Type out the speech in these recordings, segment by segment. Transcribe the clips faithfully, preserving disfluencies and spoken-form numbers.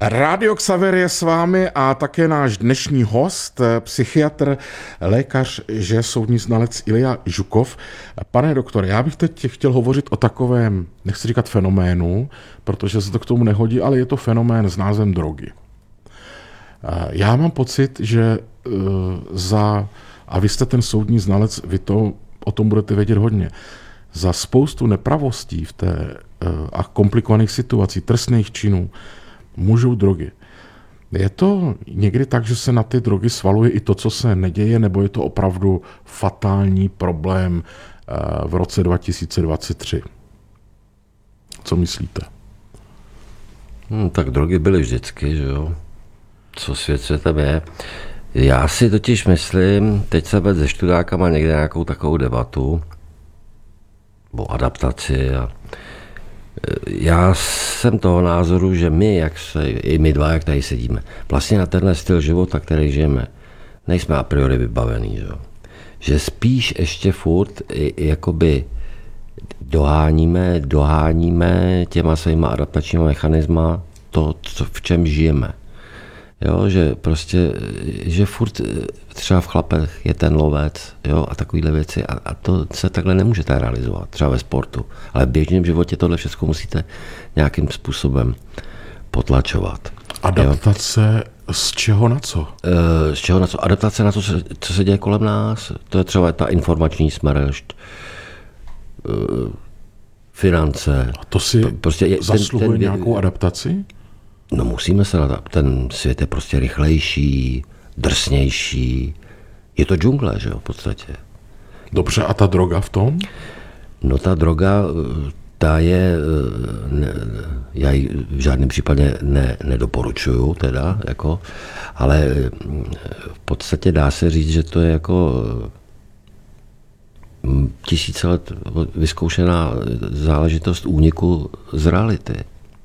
Rádio Xaver je s vámi a také náš dnešní host, psychiatr, lékař, že soudní znalec Ilja Žukov. Pane doktore, já bych teď chtěl hovořit o takovém, nechci říkat fenoménu, protože se to k tomu nehodí, ale je to fenomén s názvem drogy. Já mám pocit, že za, a vy jste ten soudní znalec, vy to o tom budete vědět hodně, za spoustu nepravostí v té a komplikovaných situací, trestných činů, můžou drogy. Je to někdy tak, že se na ty drogy svaluje i to, co se neděje, nebo je to opravdu fatální problém v roce dva tisíce dvacet tři? Co myslíte? Hmm, tak drogy byly vždycky, že jo? Co svět světem je. Já si totiž myslím, teď se vedl se študákama někde nějakou takovou debatu o adaptaci a já jsem toho názoru, že my, jak se, i my dva, jak tady sedíme, vlastně na tenhle styl života, který žijeme, nejsme a priori vybavený, že, že spíš ještě furt jakoby doháníme, doháníme těma svýma adaptačníma mechanisma to, co, v čem žijeme. Jo, že prostě, že furt třeba v chlapech je ten lovec, jo, a takovýhle věci a, a to se takhle nemůžete realizovat, třeba ve sportu, ale v běžném životě tohle všechno musíte nějakým způsobem potlačovat. Adaptace jo? Z čeho na co? Z čeho na co? Adaptace na to, co se děje kolem nás, to je třeba ta informační smršť, finance. A to si prostě je, zasluhuje ten, ten, nějakou adaptaci? No musíme se na to, ten svět je prostě rychlejší, drsnější. Je to džungle, že jo, v podstatě. Dobře, a ta droga v tom? No ta droga, ta je, ne, já ji v žádném případě ne, nedoporučuju teda, jako, ale v podstatě dá se říct, že to je jako tisíce let vyzkoušená záležitost úniku z reality.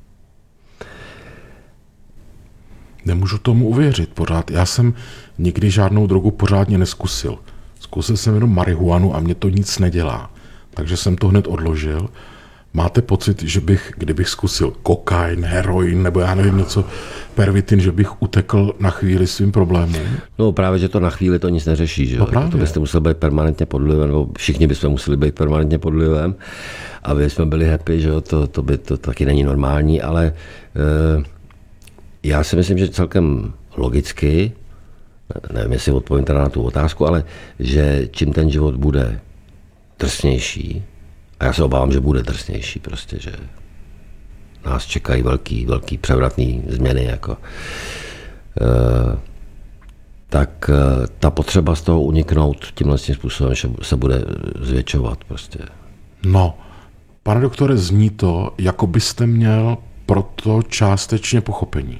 Nemůžu tomu uvěřit pořád. Já jsem nikdy žádnou drogu pořádně neskusil. Zkusil jsem jenom marihuanu a mě to nic nedělá. Takže jsem to hned odložil. Máte pocit, že bych, kdybych zkusil kokain, heroin nebo já nevím něco, pervitin, že bych utekl na chvíli svým problémům? No právě, že to na chvíli to nic neřeší. Že? No právě. To byste musel být permanentně pod vlivem, nebo všichni bychom museli být permanentně pod vlivem, aby jsme byli happy, že to, to by to taky není normální, ale eh, já si myslím, že celkem logicky, nevím, jestli odpovím teda na tu otázku, ale že čím ten život bude drsnější, a já se obávám, že bude drsnější prostě, že nás čekají velký, velký převratný změny, jako, e, tak e, ta potřeba z toho uniknout tímhle způsobem se bude zvětšovat prostě. No, pane doktore, zní to, jako byste měl proto částečně pochopení.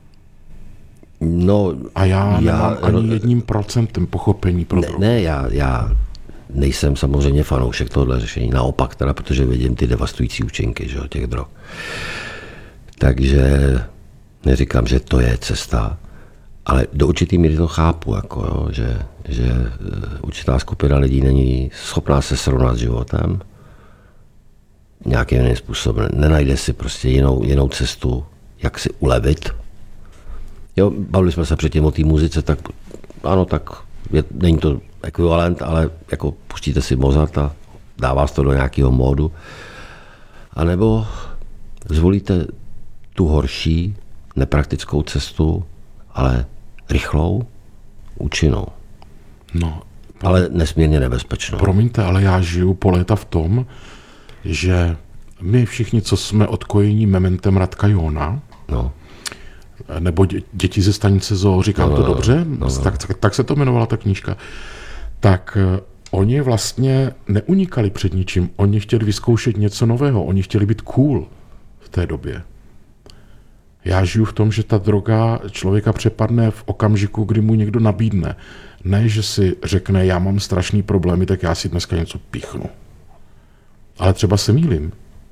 No, a já, já nemám ani jedním procentem pochopení pro drogu. Ne, ne já, já nejsem samozřejmě fanoušek tohohle řešení, naopak teda, protože vidím ty devastující účinky, že, těch drog. Takže neříkám, že to je cesta, ale do určitý míry to chápu, jako, jo, že, že určitá skupina lidí není schopná se srovnat s životem nějakým jiným způsobem. Nenajde si prostě jinou, jinou cestu, jak si ulevit. Jo, bavili jsme se předtím o té muzice, tak ano, tak je, není to ekvivalent, ale jako pustíte si Mozart a dává to do nějakého módu. A nebo zvolíte tu horší, nepraktickou cestu, ale rychlou, účinnou. No, ale nesmírně nebezpečnou. Promiňte, ale já žiju po léta v tom, že my všichni, co jsme odkojení mementem Radka Johna, no. nebo dě, děti ze stanice Zoo, říkám no, to dobře, no, no. Tak, tak, tak se to jmenovala ta knížka, tak uh, oni vlastně neunikali před ničím, oni chtěli vyzkoušet něco nového, oni chtěli být cool v té době. Já žiju v tom, že ta droga člověka přepadne v okamžiku, kdy mu někdo nabídne. Ne, že si řekne, já mám strašný problémy, tak já si dneska něco píchnu. Ale třeba se mýlím.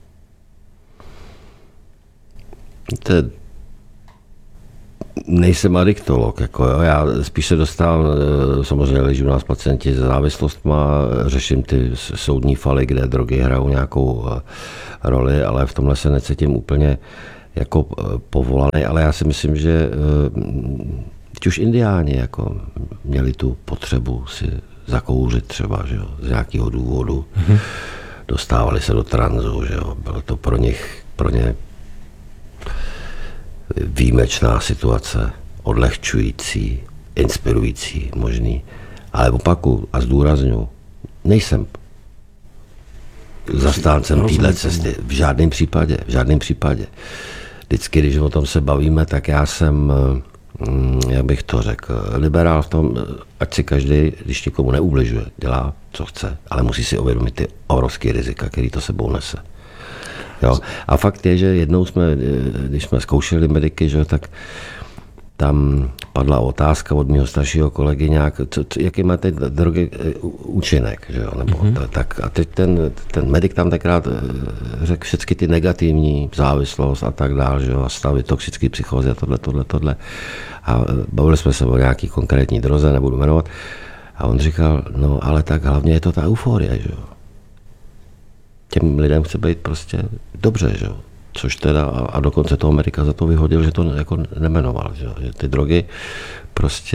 To nejsem adiktolog, jako jo. Já spíš se dostávám, samozřejmě leží u nás pacienti s závislostma, řeším ty soudní faly, kde drogy hrajou nějakou roli, ale v tomhle se necítím úplně jako povolaný, ale já si myslím, že teď už indiáni jako měli tu potřebu si zakouřit třeba, že jo, z nějakého důvodu. Mm-hmm. Dostávali se do tranzu, že jo, bylo to pro nich, pro ně výjimečná situace, odlehčující, inspirující možný. Ale opaku a zdůrazňuji, nejsem zastáncem téhle cesty. V žádném případě, v žádném případě. Vždycky, když o tom se bavíme, tak já jsem, jak bych to řekl, liberál v tom, ať si každý, když někomu neubližuje, dělá, co chce, ale musí si uvědomit ty obrovské rizika, který to sebou nese. Jo? A fakt je, že jednou jsme, když jsme zkoušeli mediky, že, tak tam padla otázka od mého staršího kolegy nějak, co, co, jaký má teď drogy účinek, že jo, nebo mm-hmm. tak a teď ten, ten medic tam tenkrát řekl všechny ty negativní závislost a tak dál, že jo, a stavy toxické psychózy a tohle, tohle, tohle. A bavili jsme se o nějaký konkrétní droze, nebudu jmenovat, a on říkal, no ale tak hlavně je to ta euforie, že jo. Těm lidem chce být prostě dobře, že jo. Což teda, a dokonce toho Amerika za to vyhodil, že to jako nemenoval, že, že ty drogy prostě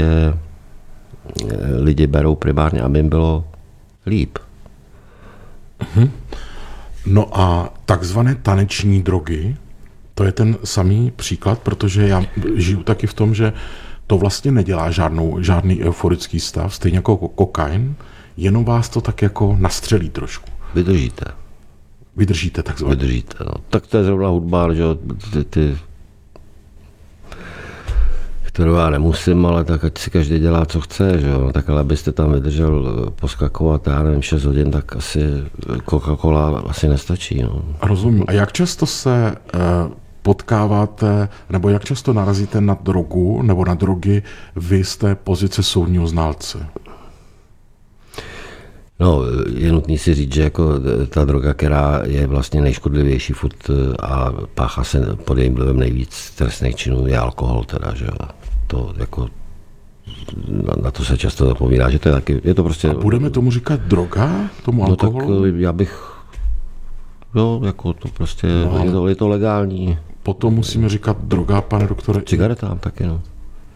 lidi berou primárně, aby jim bylo líp. Mhm. No a takzvané taneční drogy, to je ten samý příklad, protože já žiju taky v tom, že to vlastně nedělá žádnou, žádný euforický stav, stejně jako kokain, jenom vás to tak jako nastřelí trošku. Vydržíte. Vydržíte takzvaně. Vydržíte, no. Tak to je zrovna hudba, že ty, ty, kterou já nemusím, ale tak ať si každý dělá, co chce, že jo. Tak ale abyste tam vydržel poskakovat, já nevím, šest hodin, tak asi Coca-Cola asi nestačí, no. Rozumím. A jak často se eh, potkáváte, nebo jak často narazíte na drogu, nebo na drogy vy z té pozice soudního znalce? No, je nutný si říct, že jako ta droga, která je vlastně nejškodlivější furt a páchá se pod jejím vlivem nejvíc trestných činů, je alkohol teda, že jo. To jako, na, na to se často zapomíná, že to je taky, je to prostě... A budeme tomu říkat droga, tomu alkoholu? No tak já bych, jo, jako to prostě, no, je, to, je to legální. Potom musíme říkat droga, pane doktore? Cigaretám taky, no.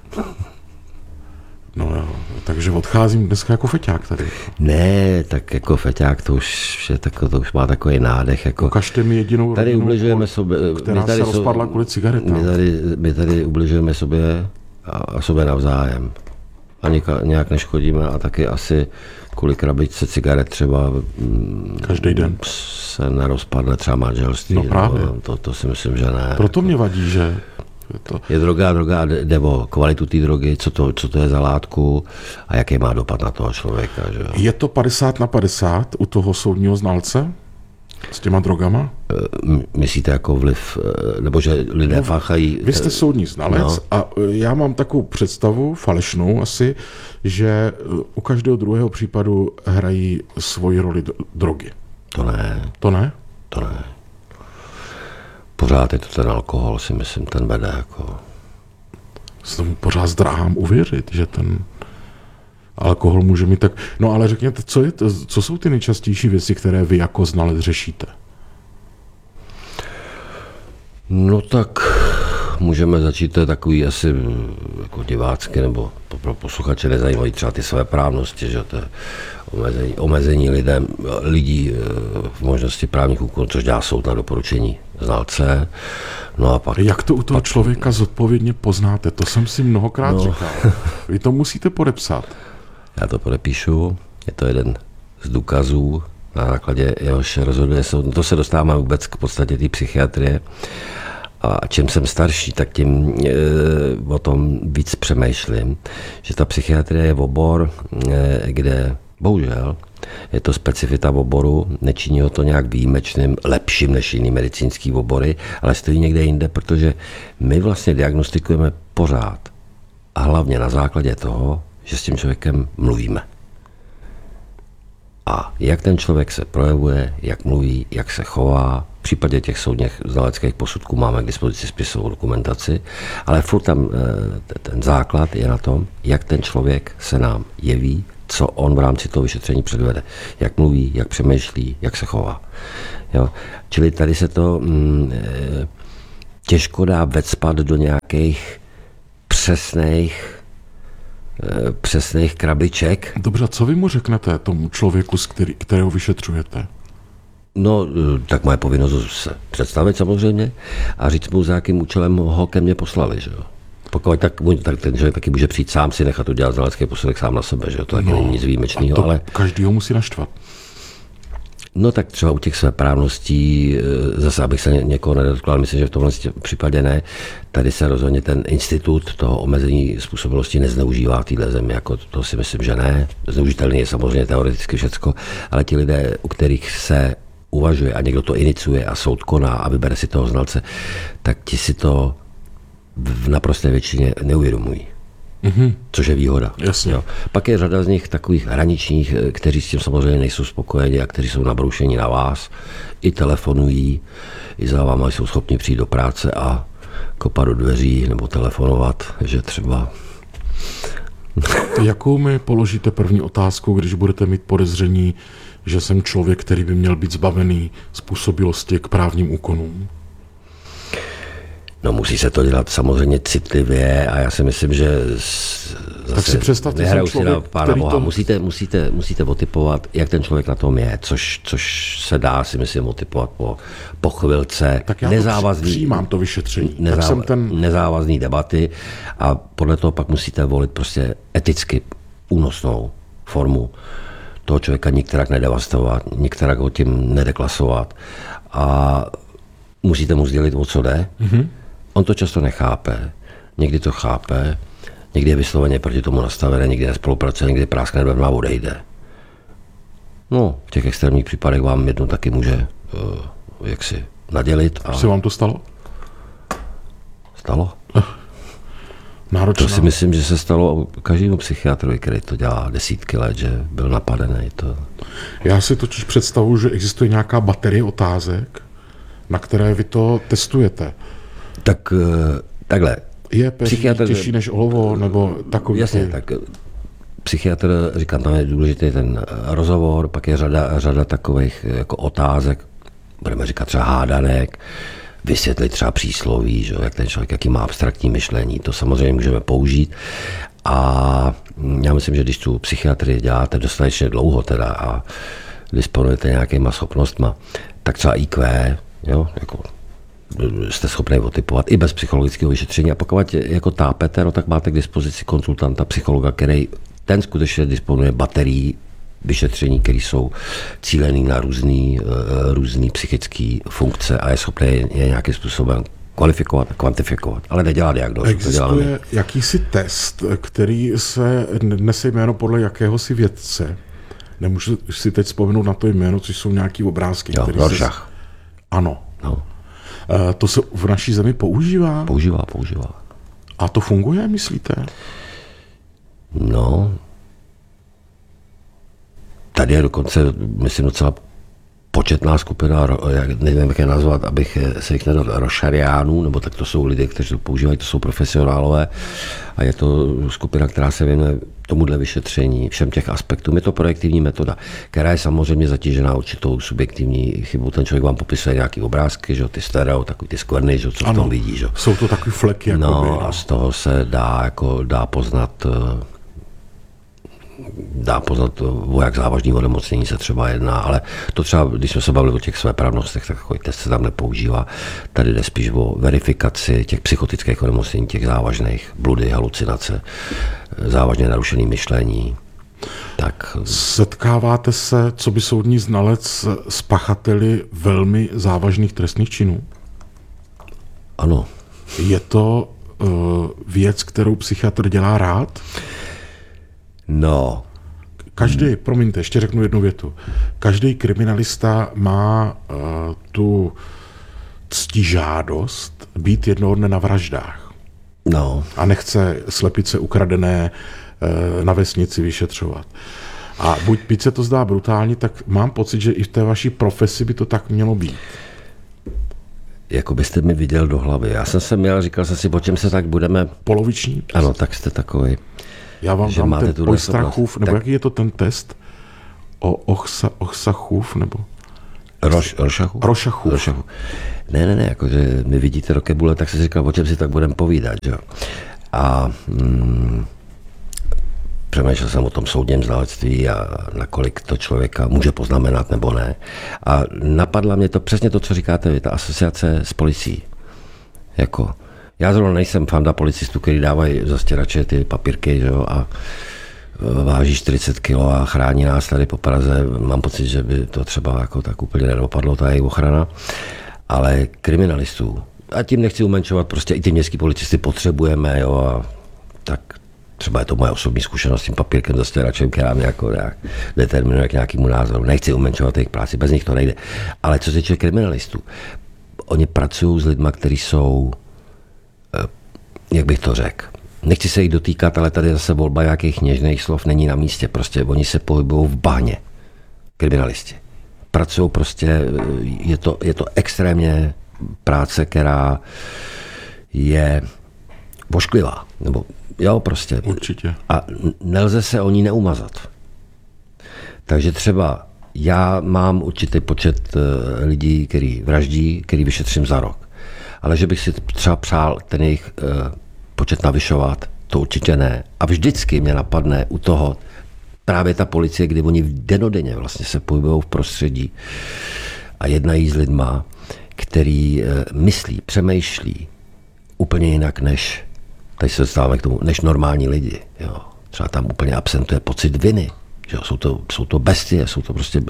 No jo, takže odcházím dneska jako feťák tady. Ne, tak jako feťák to už, je tako, to už má takový nádech. Jako, ukažte mi jedinou tady rodinu, ubližujeme sobě, která tady se rozpadla kvůli cigaretám. My tady, my tady ubližujeme sobě a, a sobě navzájem. A nika, nějak neškodíme a taky asi kvůli krabičce cigaret třeba každý den se nerozpadne třeba manželství. No právě. Nebo, to, to si myslím, že ne. Proto mě vadí, že je to... Je droga, droga, nebo kvalitu té drogy, co to, co to je za látku a jaký má dopad na toho člověka. Že? Je to padesát na padesát u toho soudního znalce s těma drogama? Myslíte jako vliv, nebo že lidé no, páchají... Vy jste soudní znalec no. A já mám takovou představu, falešnou asi, že u každého druhého případu hrají svoji roli drogy. To ne. To ne? To ne. Pořád je to ten alkohol, si myslím, ten vede jako... Se tomu pořád zdráhám uvěřit, že ten alkohol může mít tak... No ale řekněte, co, je to, co jsou ty nejčastější věci, které vy jako znalec řešíte? No tak můžeme začít, to je takový asi jako divácky, nebo pro posluchače nezajímají třeba ty své právnosti, že to je omezení, omezení lidem, lidí v možnosti právních úkonů, což dělá soud na doporučení znalce. No a pak, jak to u toho pak, člověka zodpovědně poznáte? To jsem si mnohokrát no. říkal. Vy to musíte podepsat. Já to podepíšu, je to jeden z důkazů, na základě jehož rozhoduje soud. To se dostáváme vůbec k podstatě té psychiatrie. A čím jsem starší, tak tím e, o tom víc přemýšlím, že ta psychiatrie je obor, e, kde bohužel je to specifita oboru, nečiní ho to nějak výjimečným, lepším než jiný medicínský obory, ale stojí někde jinde, protože my vlastně diagnostikujeme pořád a hlavně na základě toho, že s tím člověkem mluvíme. A jak ten člověk se projevuje, jak mluví, jak se chová, v případě těch soudních znaleckých posudků máme k dispozici spisovou dokumentaci, ale furt tam ten základ je na tom, jak ten člověk se nám jeví, co on v rámci toho vyšetření předvede. Jak mluví, jak přemýšlí, jak se chová. Jo? Čili tady se to mm, těžko dá vecpat do nějakých přesných, přesných krabiček. Dobře, co vy mu řeknete tomu člověku, z který, kterého vyšetřujete? No, tak moje povinnost se představit samozřejmě a říct mu, za jakým účelem ho ke mně poslali, že jo. Pokud tak, tak ten člověk taky může přijít sám si nechat udělat znalecký posudek sám na sebe, že jo. To taky no, není nic výjimečného, ale... každýho musí naštvat. No tak třeba u těch svéprávností, zase abych se někoho nedotkl, ale myslím, že v tomhle případě ne, tady se rozhodně ten institut toho omezení způsobilosti nezneužívá v téhle zemi, jako to si myslím, že ne. Zneužitelný je samozřejmě teoreticky všecko, ale ti lidé, u kterých se uvažuje a někdo to iniciuje a soud koná a vybere si toho znalce, tak ti si to v naprosté většině neuvědomují. Mm-hmm. Což je výhoda. Jasně. Jo. Pak je řada z nich takových hraničních, kteří s tím samozřejmě nejsou spokojeni a kteří jsou nabroušeni na vás, i telefonují, i za váma jsou schopni přijít do práce a kopat do dveří nebo telefonovat, že třeba... Jakou mi položíte první otázku, když budete mít podezření, že jsem člověk, který by měl být zbavený způsobilosti k právním úkonům? No musí se to dělat samozřejmě citlivě a já si myslím, že zase tak si představte, nehraju jsem člověk, si na Pána Boha. To... Musíte, musíte, musíte otypovat, jak ten člověk na tom je, což, což se dá si myslím otypovat po, po chvilce. Tak já nezávazný, to přijímám to vyšetření. Nezáv, tak jsem ten... Nezávazný debaty a podle toho pak musíte volit prostě eticky únosnou formu. Toho člověka nikterak nedevastovat, nikterak ho tím nedeklasovat a musíte mu sdělit, o co jde. Mm-hmm. On to často nechápe, někdy to chápe, někdy je vysloveně proti tomu nastavené, někdy nespolupracuje, někdy práskne dveřma a odejde. No, v těch extrémních případech vám jedno taky může uh, jaksi nadělit. A... Se vám to stalo? Stalo? Náročná. To si myslím, že se stalo každému psychiatrovi, který to dělá desítky let, že byl napadený. To... Já si totiž představuji, že existuje nějaká baterie otázek, na které vy to testujete. Tak takhle. Je peří psychiatr... těžší než olovo, nebo takový? Jasně, ty... tak psychiatr, říkám, tam je důležitý ten rozhovor, pak je řada, řada takových jako otázek, budeme říkat třeba hádanek, vysvětlit třeba přísloví, že, jak ten člověk, jaký má abstraktní myšlení, to samozřejmě můžeme použít. A já myslím, že když tu psychiatrii děláte dostatečně dlouho teda a disponujete nějakýma schopnostma, tak třeba í kvé, jo, jako jste schopni otypovat i bez psychologického vyšetření a pokud jako tápete, no, tak máte k dispozici konzultanta, psychologa, který ten skutečně disponuje baterií vyšetření, které jsou cílené na různý, různý psychické funkce a je schopný je nějakým způsobem kvalifikovat a kvantifikovat, ale nedělá diagnózu. Existuje jakýsi test, který se nese jméno podle jakéhosi vědce. Nemůžu si teď vzpomenout na to jméno, což jsou nějaký obrázky. Jo, Rorschach. Se... Ano. No. E, to se v naší zemi používá? Používá, používá. A to funguje, myslíte? No. Tady je dokonce, myslím, docela početná skupina, nevím, jak je nazvat, abych se jich nedal, rošariánů, nebo tak to jsou lidé, kteří to používají, to jsou profesionálové a je to skupina, která se věnuje tomuhle vyšetření, všem těch aspektům. Je to projektivní metoda, která je samozřejmě zatížená určitou subjektivní chybou. Ten člověk vám popisuje nějaký obrázky, že, ty stereo, takový ty skvrny, že, co v tom vidí. Že. Jsou to takový fleky. Jakoby, no, no a z toho se dá, jako, dá poznat dá poznat, o jak závažný onemocnění se třeba jedná, ale to třeba, když jsme se bavili o těch svéprávnostech, tak takový test se tam nepoužívá. Tady jde spíš o verifikaci těch psychotických onemocnění, těch závažných, bludy, halucinace, závažně narušený myšlení. Tak... Setkáváte se, co by soudní znalec, s pachateli velmi závažných trestných činů? Ano. Je to uh, věc, kterou psychiatr dělá rád? No. Každý, hmm. promiňte, ještě řeknu jednu větu. Každý kriminalista má uh, tu ctižádost být jednoho dne na vraždách. No. A nechce slepice ukradené uh, na vesnici vyšetřovat. A buď byť se to zdá brutálně, tak mám pocit, že i v té vaší profesi by to tak mělo být. Jako byste mi viděl do hlavy. Já jsem se měl, říkal jsem si, po čem se tak budeme... Poloviční? Ano, tak jste takový. Já vám dám ten Oistrachův, nebo tak... jaký je to ten test? O Ochsa, Ochsachův, nebo... Roš, Rošachův? Rošachův. Rošachův. Ne, ne, ne, jakože my vidíte Rokebule, tak se říkal, o čem si tak budeme povídat, jo. A mm, přemýšlel jsem o tom soudním znalectví a nakolik to člověka může poznamenat nebo ne. A napadla mě to přesně to, co říkáte vy, ta asociace s policií. Jako, já zrovna nejsem fanda policistů, který dávají zastěrače ty papírky, jo, a váží čtyřicet kilo a chrání nás tady po Praze. Mám pocit, že by to třeba jako tak úplně nedopadlo, ta jejich ochrana. Ale kriminalistů, a tím nechci umenšovat, prostě i ty městský policisty potřebujeme, jo, a tak třeba je to moje osobní zkušenost s tím papírkem zastěračem, která mě jako nějak determinuje k nějakému názoru. Nechci umenšovat jejich práci, bez nich to nejde. Ale co se týče kriminalistů, oni pracují s lidmi, kteří jsou, jak bych to řekl, nechci se jich dotýkat, ale tady zase volba nějakých něžných slov není na místě. Prostě oni se pohybují v bahně, kriminalisti. Pracují prostě, je to, je to extrémně práce, která je ošklivá. Nebo jo, prostě. Určitě. A nelze se o ní neumazat. Takže třeba já mám určitý počet lidí, který vraždí, který vyšetřím za rok. Ale že bych si třeba přál ten jejich počet navyšovat, to určitě ne. A vždycky mě napadne u toho právě ta policie, kdy oni denodenně vlastně se pohybují v prostředí a jednají s lidma, který myslí, přemýšlí úplně jinak než, tady se dostáváme k tomu, než normální lidi. Jo. Třeba tam úplně absentuje pocit viny. Jo. Jsou to, jsou to bestie, jsou to prostě,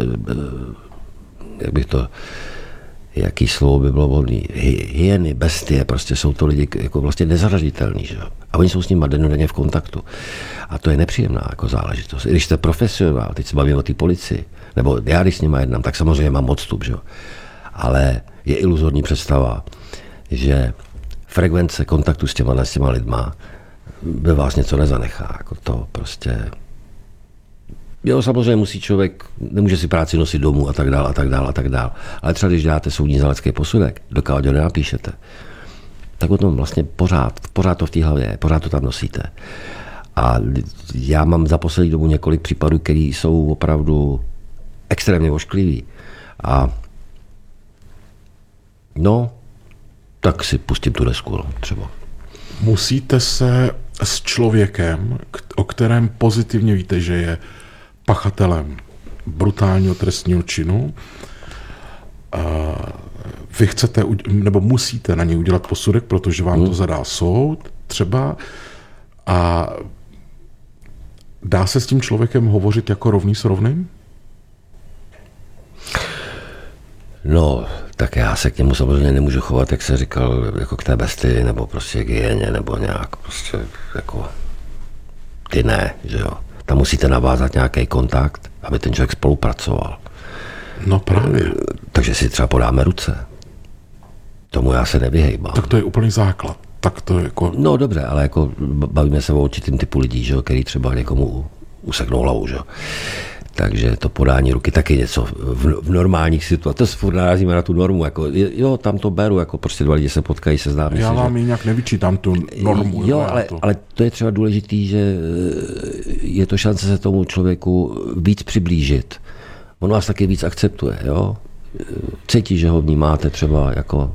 jak bych to, jaký slovo by bylo vhodný, hyeny, bestie, prostě jsou to lidi jako vlastně nezařaditelní, že? A oni jsou s nimi dennodenně v kontaktu. A to je nepříjemná jako záležitost. I když jste profesionál, teď se bavím o té policii, nebo já když s nimi jednám, tak samozřejmě mám odstup, že? Ale je iluzorní představa, že frekvence kontaktu s těma, s těma lidma by vás něco nezanechá. Jako to prostě... Jo, samozřejmě musí člověk, nemůže si práci nosit domů a tak dál, a tak dál, a tak dál. Ale třeba když dáte soudní znalecký posudek, dokud ho nenapíšete, tak o tom vlastně pořád, pořád to v té hlavě, pořád to tam nosíte. A já mám za poslední dobu několik případů, které jsou opravdu extrémně ošklivý. A no, tak si pustím tu desku, no, třeba. Musíte se s člověkem, o kterém pozitivně víte, že je pachatelem brutálního trestního činu, vy chcete, nebo musíte na něj udělat posudek, protože vám to zadá soud třeba, a dá se s tím člověkem hovořit jako rovný s rovným? No, tak já se k němu samozřejmě nemůžu chovat, jak se říkal, jako k té bestii, nebo prostě k hyeně, nebo nějak prostě jako ty ne, že jo. Tam musíte navázat nějaký kontakt, aby ten člověk spolupracoval. No právě. Takže si třeba podáme ruce. Tomu já se nevyhejbám. Tak to je úplný základ. Tak to je jako... No dobře, ale jako bavíme se o určitým typu lidí, že jo, který třeba někomu useknou hlavu, že jo. Takže to podání ruky taky něco v, v normálních situacích. To furt narazíme na tu normu, jako jo, tam to beru, jako prostě dva lidi se potkají, se zdá. Já vám ji nějak nevyčítám tu normu. Jo, ale to. ale to je třeba důležitý, že je to šance se tomu člověku víc přiblížit. On vás taky víc akceptuje, jo. Cítí, že ho vnímáte třeba jako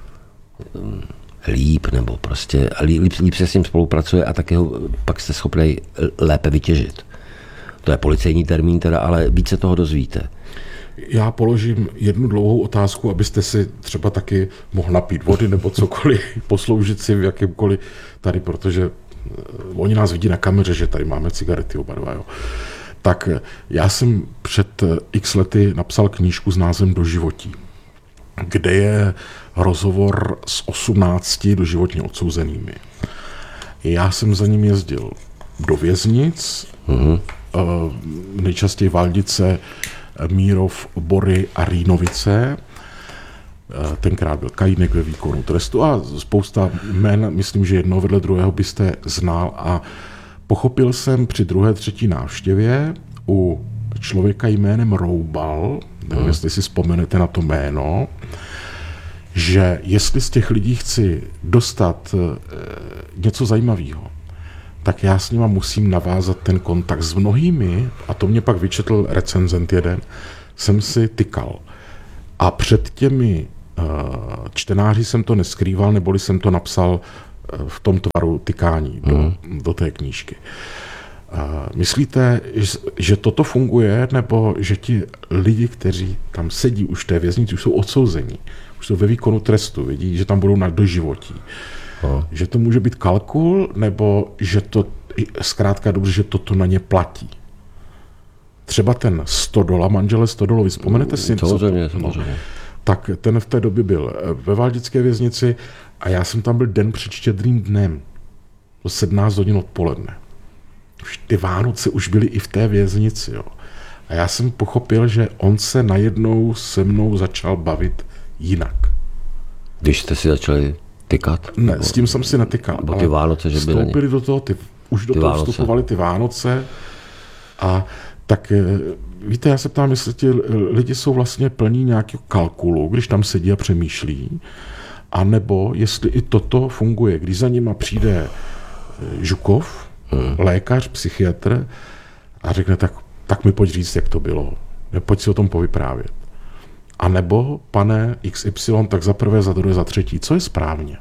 líp, nebo prostě líp, líp se s ním spolupracuje a taky ho pak jste schopný lépe vytěžit. To je policejní termín teda, ale více toho dozvíte. Já položím jednu dlouhou otázku, abyste si třeba taky mohl napít vody nebo cokoliv, posloužit si v jakémkoliv tady, protože oni nás vidí na kameře, že tady máme cigarety oba dva, jo. Tak já jsem před x lety napsal knížku s názvem Doživotí, kde je rozhovor s osmnácti doživotně odsouzenými. Já jsem za ním jezdil do věznic, mm-hmm. nejčastěji Valdice, Mírov, Bory a Rýnovice. Tenkrát byl Kajínek ve výkonu trestu a spousta jmen, myslím, že jedno vedle druhého byste znal, a pochopil jsem při druhé, třetí návštěvě u člověka jménem Roubal, nevím, jestli si vzpomenete na to jméno, že jestli z těch lidí chci dostat něco zajímavého, tak já s nima musím navázat ten kontakt. S mnohými, a to mě pak vyčetl recenzent jeden, jsem si tykal. A před těmi čtenáři jsem to neskrýval, neboli jsem to napsal v tom tvaru tykání do, mm. do té knížky. Myslíte, že toto funguje, nebo že ti lidi, kteří tam sedí už v té věznici, už jsou odsouzení, už jsou ve výkonu trestu, vidí, že tam budou na doživotí. No. Že to může být kalkul, nebo že to zkrátka dobře, že toto na ně platí? Třeba ten Stodola, manžele Stodolovi, vzpomenete si? Samozřejmě, samozřejmě. No, tak ten v té době byl ve Valdické věznici a já jsem tam byl den před Štědrým dnem. Do sedmnáct hodin odpoledne. Už ty Vánoce už byly i v té věznici. Jo. A já jsem pochopil, že on se najednou se mnou začal bavit jinak. Když jste si začali tykat? Ne, nebo, s tím jsem si netykal. Nebo ty Vánoce, že byly? Vstoupili do toho, ty, už do ty toho Vánoce. vstupovaly ty Vánoce. A tak víte, já se ptám, jestli ti lidi jsou vlastně plní nějakého kalkulu, když tam sedí a přemýšlí, anebo jestli i toto funguje. Když za nima přijde Žukov, hmm. lékař, psychiatr a řekne, tak, tak mi pojď říct, jak to bylo. Pojď si o tom povyprávět. A nebo, pane iks ypsilon, tak za prvé, za druhé, za třetí. Co je správně?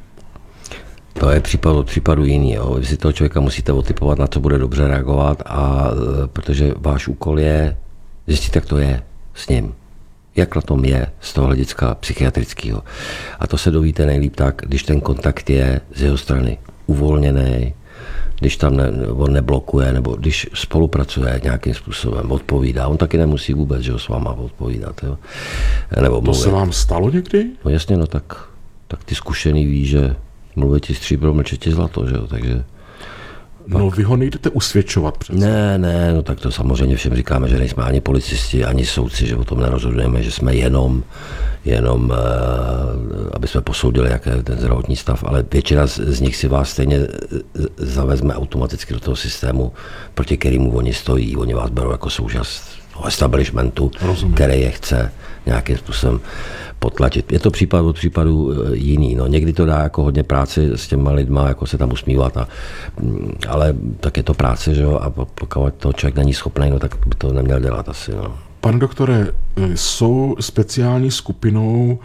To je případ od případu jiný. Jo. Vy si toho člověka musíte otypovat, na co bude dobře reagovat, a protože váš úkol je zjistit, jak to je s ním. Jak na tom je z toho hlediska psychiatrického. A to se dovíte nejlíp tak, když ten kontakt je z jeho strany uvolněný, když tam ne, on neblokuje, nebo když spolupracuje nějakým způsobem, odpovídá. On taky nemusí vůbec, že ho s váma odpovídat. Jo. Nebo to mluvit. Se vám stalo někdy? No jasně, no tak, tak ty zkušený ví, že mluvit ti stříbro, mlčet ti zlato, že jo, takže... No vy ho nejdete usvědčovat přece. Ne, ne, no tak to samozřejmě všem říkáme, že nejsme ani policisti, ani soudci, že o tom nerozhodujeme, že jsme jenom, jenom, uh, aby jsme posoudili, jaký je ten zdravotní stav, ale většina z, z nich si vás stejně zavezme automaticky do toho systému, proti kterému oni stojí, oni vás berou jako součást toho establishmentu, Rozumím. který je chce nějakým způsobem potlačit. Je to případ od případu jiný. No, někdy to dá jako hodně práci s těma lidma, jako se tam usmívat, a, ale tak je to práce, že jo, a pokud to člověk není schopný, no, tak by to neměl dělat asi. No. Pane doktore, jsou speciální skupinou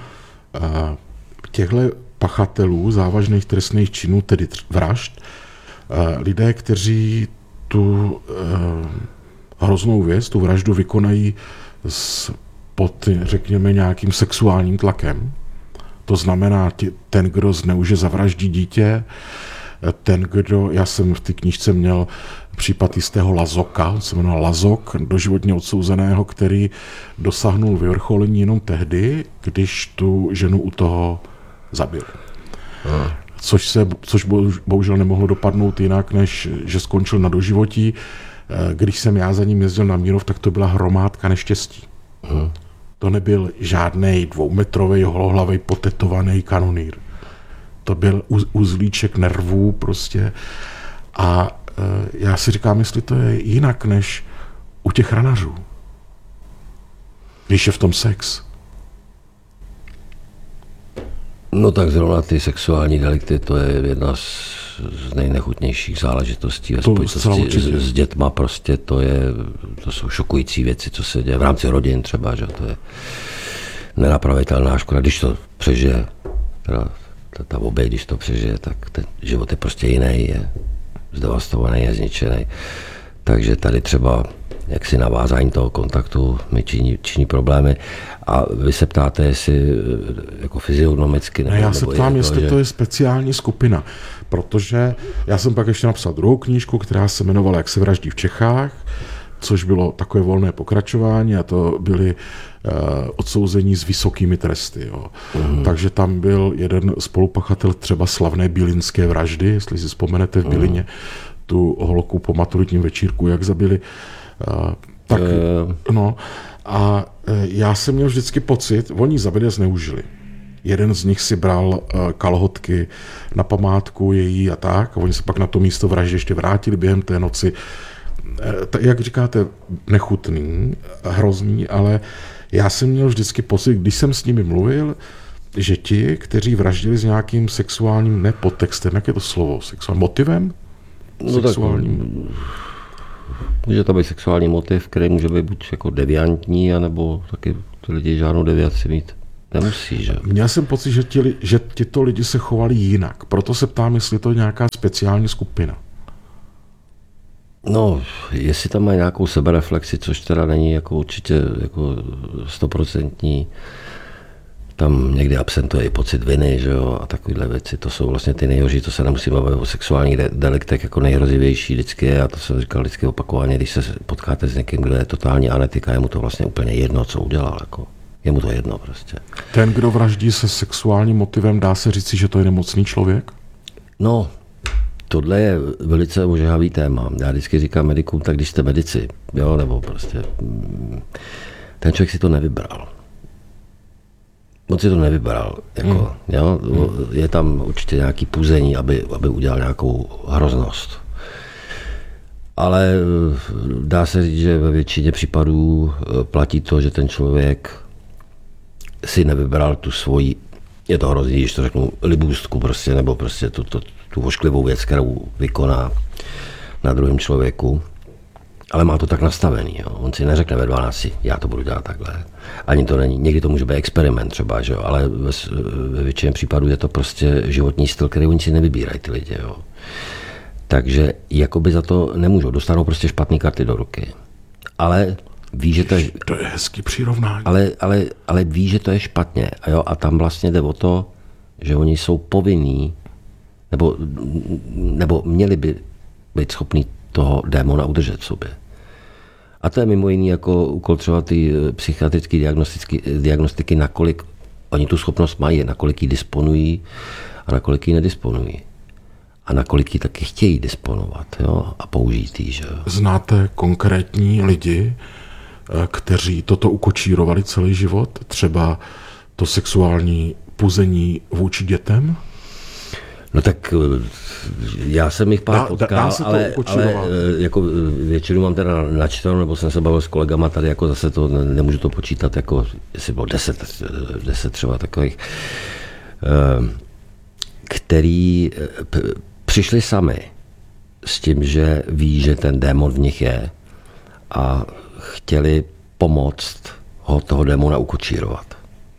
těchto pachatelů závažných trestných činů, tedy vražd, lidé, kteří tu hroznou věc, tu vraždu vykonají s pod, řekněme, nějakým sexuálním tlakem. To znamená, tě, ten, kdo zneužije, zavraždí dítě, ten, kdo, já jsem v té knížce měl případ jistého Lazoka, on se jmenoval Lazok, doživotně odsouzeného, který dosáhnul vyvrcholení jenom tehdy, když tu ženu u toho zabil. Hmm. Což, se, což bohužel nemohlo dopadnout jinak, než že skončil na doživotí. Když jsem já za ním jezdil na Mírov, tak to byla hromádka neštěstí. Hmm. To nebyl žádnej dvoumetrový, holohlavý, potetovaný kanonýr. To byl uzlíček nervů prostě. A e, já si říkám, jestli to je jinak než u těch ranařů. Když je v tom sex. No tak zrovna ty sexuální delikty, to je jedna z, z nejnechutnějších záležitostí ve spojitosti s, s dětma, prostě to je, to jsou šokující věci, co se děje v rámci rodin třeba, že to je nenapravitelná škoda, když to přežije, teda ta, ta oběť, když to přežije, tak ten život je prostě jiný, je zdevastovaný, je zničený. Takže tady třeba jaksi navázání toho kontaktu mi činí, činí problémy. A vy se ptáte, jestli jako fyziognomicky... Nebo, já se ptám, jestli to, že... to je speciální skupina, protože já jsem pak ještě napsal druhou knížku, která se jmenovala Jak se vraždí v Čechách, což bylo takové volné pokračování, a to byly uh, odsouzení s vysokými tresty. Jo. Mm. Takže tam byl jeden spolupachatel třeba slavné bílinské vraždy, jestli si vzpomenete v Bílině, mm. tu holku po maturitním večírku, jak zabili. Uh, tak, uh. no, a uh, já jsem měl vždycky pocit, oni zabili a zneužili. Jeden z nich si bral uh, kalhotky na památku její a tak, a oni se pak na to místo vraždy ještě vrátili během té noci. Uh, jak říkáte, nechutný, hrozný, ale já jsem měl vždycky pocit, když jsem s nimi mluvil, že ti, kteří vraždili s nějakým sexuálním, ne podtextem, jak je to slovo, sexuálním motivem? No sexuálním. Tak, může to být sexuální motiv, který může být buď jako deviantní, anebo taky ty lidi žádnou deviaci mít Nemusí, že? Měl jsem pocit, že, ti, že tyto lidi se chovali jinak. Proto se ptám, jestli to je nějaká speciální skupina. No, jestli tam mají nějakou sebereflexi, což teda není jako určitě jako stoprocentní, tam někdy absentuje i pocit viny, že jo, a takovéhle věci, to jsou vlastně ty nejhorší, to se nemusí bavit o sexuálních de- deliktech jako nejhrozivější vždycky, a to jsem říkal vždycky opakovaně, když se potkáte s někým, kdo je totální anetika, je mu to vlastně úplně jedno, co udělal, jako, je mu to jedno prostě. Ten, kdo vraždí se sexuálním motivem, dá se říci, že to je nemocný člověk? No, tohle je velice ožehavý téma. Já vždycky říkám medikům, tak když jste medici, jo, nebo prostě, ten člověk si to nevybral. Moc si to nevybral. Jako, hmm. jo, je tam určitě nějaký puzení, aby, aby udělal nějakou hroznost. Ale dá se říct, že ve většině případů platí to, že ten člověk si nevybral tu svoji, je to hrozný, když to řeknu, libůstku prostě, nebo prostě tu, tu, tu ošklivou věc, kterou vykoná na druhém člověku. Ale má to tak nastavený. Jo. On si neřekne ve dvanácti, já to budu dělat takhle. Ani to není, někdy to může být experiment třeba, že jo, ale ve, ve většině případů je to prostě životní styl, který oni si nevybírají ty lidi. Jo. Takže jakoby za to nemůžou, dostanou prostě špatný karty do ruky. Ale ví, že to je... To je hezký přirovnání. Ale, ale, ale ví, že to je špatně. A, jo, a tam vlastně jde o to, že oni jsou povinní, nebo, nebo měli by být schopní toho démona udržet v sobě. A to je mimo jiný jako úkol třeba ty psychiatrické diagnostiky, nakolik oni tu schopnost mají, nakolik ji disponují a nakolik ji nedisponují. A nakolik ji taky chtějí disponovat, jo, a použít ji, že jo. Znáte konkrétní lidi, kteří toto ukočírovali celý život? Třeba to sexuální puzení vůči dětem? No tak já jsem jich pár potkal, ale, ale jako většinu mám teda načteno, nebo jsem se bavil s kolegama tady, jako zase to, nemůžu to počítat, jako jestli bylo deset, deset třeba takových, který přišli sami s tím, že ví, že ten démon v nich je a chtěli pomoct ho toho démona ukočírovat.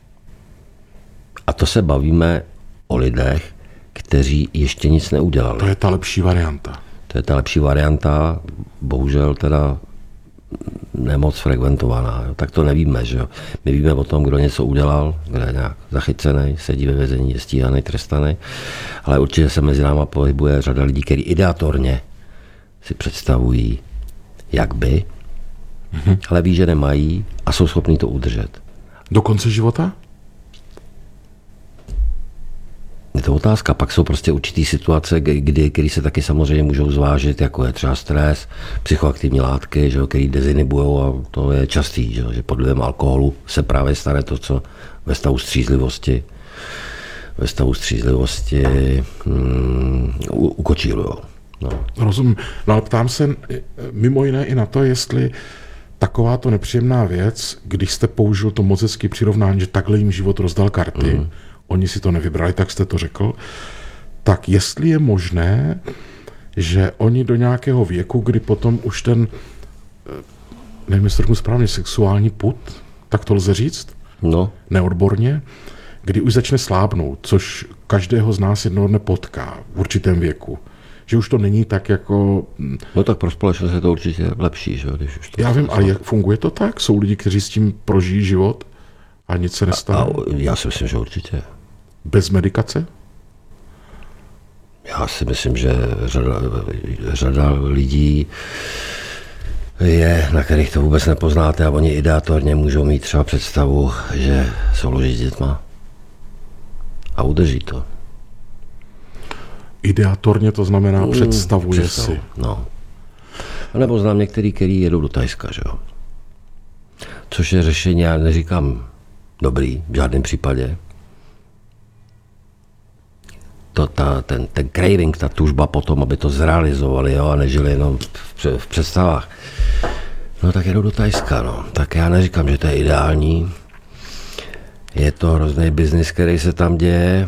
A to se bavíme o lidech, kteří ještě nic neudělali. To je ta lepší varianta. To je ta lepší varianta, bohužel teda nemoc frekventovaná. Tak to nevíme, že jo. My víme o tom, kdo něco udělal, kdo je nějak zachycený, sedí ve vězení, je stíhaný, trestaný, ale určitě se mezi náma pohybuje řada lidí, kteří ideatorně si představují, jak by, mm-hmm. ale ví, že nemají a jsou schopní to udržet. Do konce života? Je to otázka. Pak jsou prostě určitý situace, kdy, kdy se taky samozřejmě můžou zvážit, jako je třeba stres, psychoaktivní látky, že, který dezinhibujou, a to je častý, že, že pod vlivem alkoholu se právě stane to, co ve stavu střízlivosti ve stavu střízlivosti hmm, ukočírujou. No. Rozumím. No ale ptám se mimo jiné i na to, jestli takováto nepříjemná věc, když jste použil to moc hezký přirovnání, že takhle jim život rozdal karty, mm. oni si to nevybrali, tak jste to řekl, tak jestli je možné, že oni do nějakého věku, kdy potom už ten, nevím, jestli řeknu správně, sexuální pud, tak to lze říct? No. Neodborně, kdy už začne slábnout, což každého z nás jednoho dne potká v určitém věku. Že už to není tak jako... No tak pro společnost je to určitě lepší, že? Když už to já vím, ale jak funguje to tak? Jsou lidi, kteří s tím prožijí život a nic se nestane? A, a já si myslím, že určitě. Bez medikace? Já si myslím, že řada, řada lidí je, na kterých to vůbec nepoznáte, a oni ideatorně můžou mít třeba představu, že souloží s dětma a udrží to. Ideatorně to znamená mm, představuje představ, si. No. A nebo znám některý, který jedou do Thajska, že jo. Což je řešení, já neříkám dobrý, v žádném případě. To, ta, ten, ten craving, ta tužba potom, aby to zrealizovali, jo, a nežili jenom v, v představách. No tak jedou do Thajska, no. Tak já neříkám, že to je ideální. Je to hrozný biznis, který se tam děje.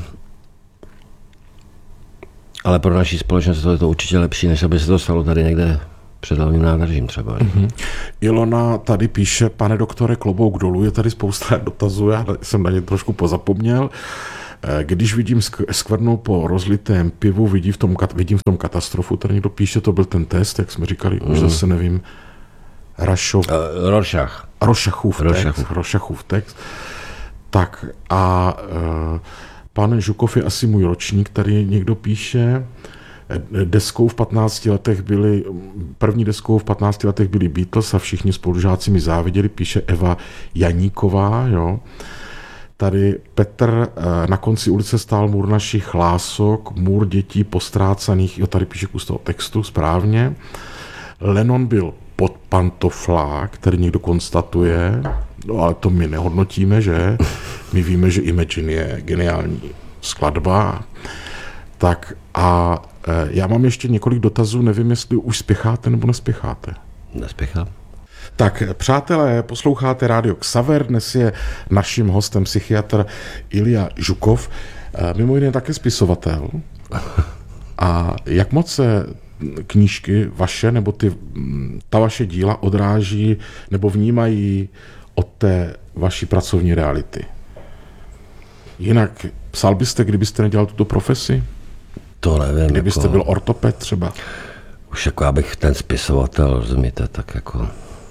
Ale pro naši společnost to je to určitě lepší, než aby se to stalo tady někde před hlavním nádražím třeba. Mm-hmm. Ilona tady píše, pane doktore, klobouk dolů, je tady spousta dotazů, já jsem na ně trošku pozapomněl. Když vidím skvrnu po rozlitém pivu, vidím v tom, vidím v tom katastrofu, tady někdo píše, to byl ten test, jak jsme říkali, mm. už zase nevím, Rašov... Uh, Rorschach. Rošachův text, Rošachův text. Tak a uh, pan Žukov je asi můj ročník, tady někdo píše, deskou v patnácti letech byli, první deskou v patnácti letech byli Beatles a všichni spolužáci mi záviděli, píše Eva Janíková, jo. Tady Petr, na konci ulice stál můr našich lások, můr dětí postrácaných, jo, tady píše kus toho textu, správně. Lennon byl pod pantoflák, který někdo konstatuje, no ale to my nehodnotíme, že? My víme, že Imagine je geniální skladba. Tak a já mám ještě několik dotazů, nevím, jestli už spěcháte nebo nespěcháte. Nespěchám. Tak, přátelé, posloucháte Rádio Xaver, dnes je naším hostem psychiatr Ilja Žukov, mimo jiné také spisovatel. A jak moc se knížky vaše, nebo ty, ta vaše díla odráží nebo vnímají od té vaší pracovní reality? Jinak psal byste, kdybyste nedělal tuto profesi? To nevím. Kdybyste jako, byl ortoped třeba? Už jako abych ten spisovatel, rozumíte, tak jako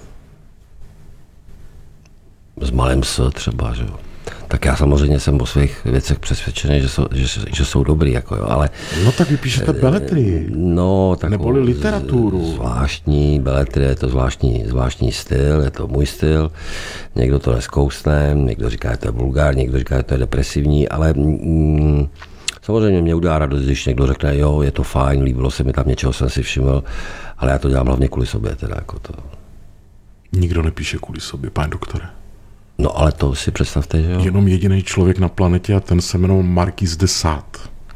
s malým S třeba, že jo. Tak já samozřejmě jsem o svých věcech přesvědčený, že jsou, že, že jsou dobrý, jako jo, ale... No tak vy píšete beletrii. No, tak... Neboli literaturu. Zvláštní beletrie, je to zvláštní, zvláštní styl, je to můj styl. Někdo to neskousne, někdo říká, že to je vulgární, někdo říká, že to je depresivní, ale... Mm, samozřejmě mě udělá radost, když někdo řekne, jo, je to fajn, líbilo se mi tam, něčeho jsem si všiml, ale já to dělám hlavně kvůli sobě, teda jako to. Nikdo nepíše kvůli sobě, pane doktore. No ale to si představte, že jo. Jenom jediný člověk na planetě a ten se jmenoval Marquis de Sade.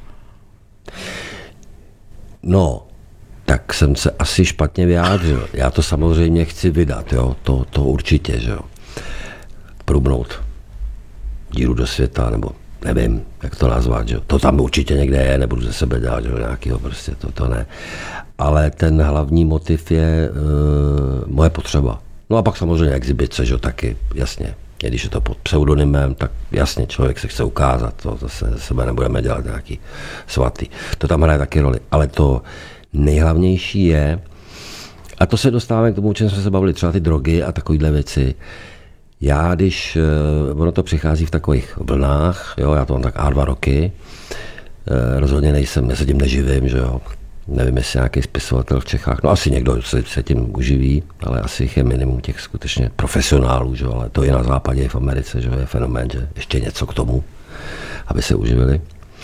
No, tak jsem se asi špatně vyjádřil. Já to samozřejmě chci vydat, jo, to, to určitě, že jo. Prubnout díru do světa, nebo nevím, jak to nazvat, že? To tam určitě někde je, nebudu ze sebe dělat, že? Nějakýho prostě, to, to ne. Ale ten hlavní motiv je uh, moje potřeba. No a pak samozřejmě exibice, že? Taky, jasně. Když je to pod pseudonymem, tak jasně, člověk se chce ukázat, to zase ze sebe nebudeme dělat nějaký svatý. To tam hraje taky roli. Ale to nejhlavnější je, a to se dostáváme k tomu, o čem jsme se bavili, třeba ty drogy a takovýhle věci. Já, když ono to přichází v takových vlnách, jo, já to mám tak a dva roky, rozhodně nejsem, já se tím neživím, že jo. Nevím, jestli nějaký spisovatel v Čechách, no asi někdo se, se tím uživí, ale asi jich je minimum těch skutečně profesionálů, že jo, ale to je na západě, i v Americe, že jo, je fenomén, že ještě něco k tomu, aby se uživili.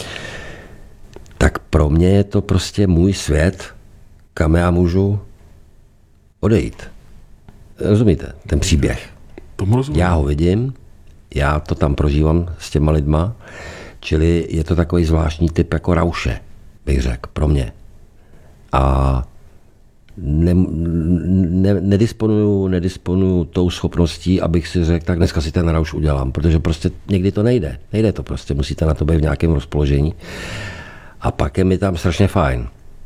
Tak pro mě je to prostě můj svět, kam já můžu odejít. Rozumíte, ten příběh. Já ho vidím, já to tam prožívám s těma lidma, čili je to takový zvláštní typ jako rauše, bych řekl, pro mě. A ne, ne, nedisponuju, nedisponuju tou schopností, abych si řekl, tak dneska si ten rauš udělám, protože prostě někdy to nejde. Nejde to prostě, musíte na to být v nějakém rozpoložení. A pak je mi tam strašně fajn.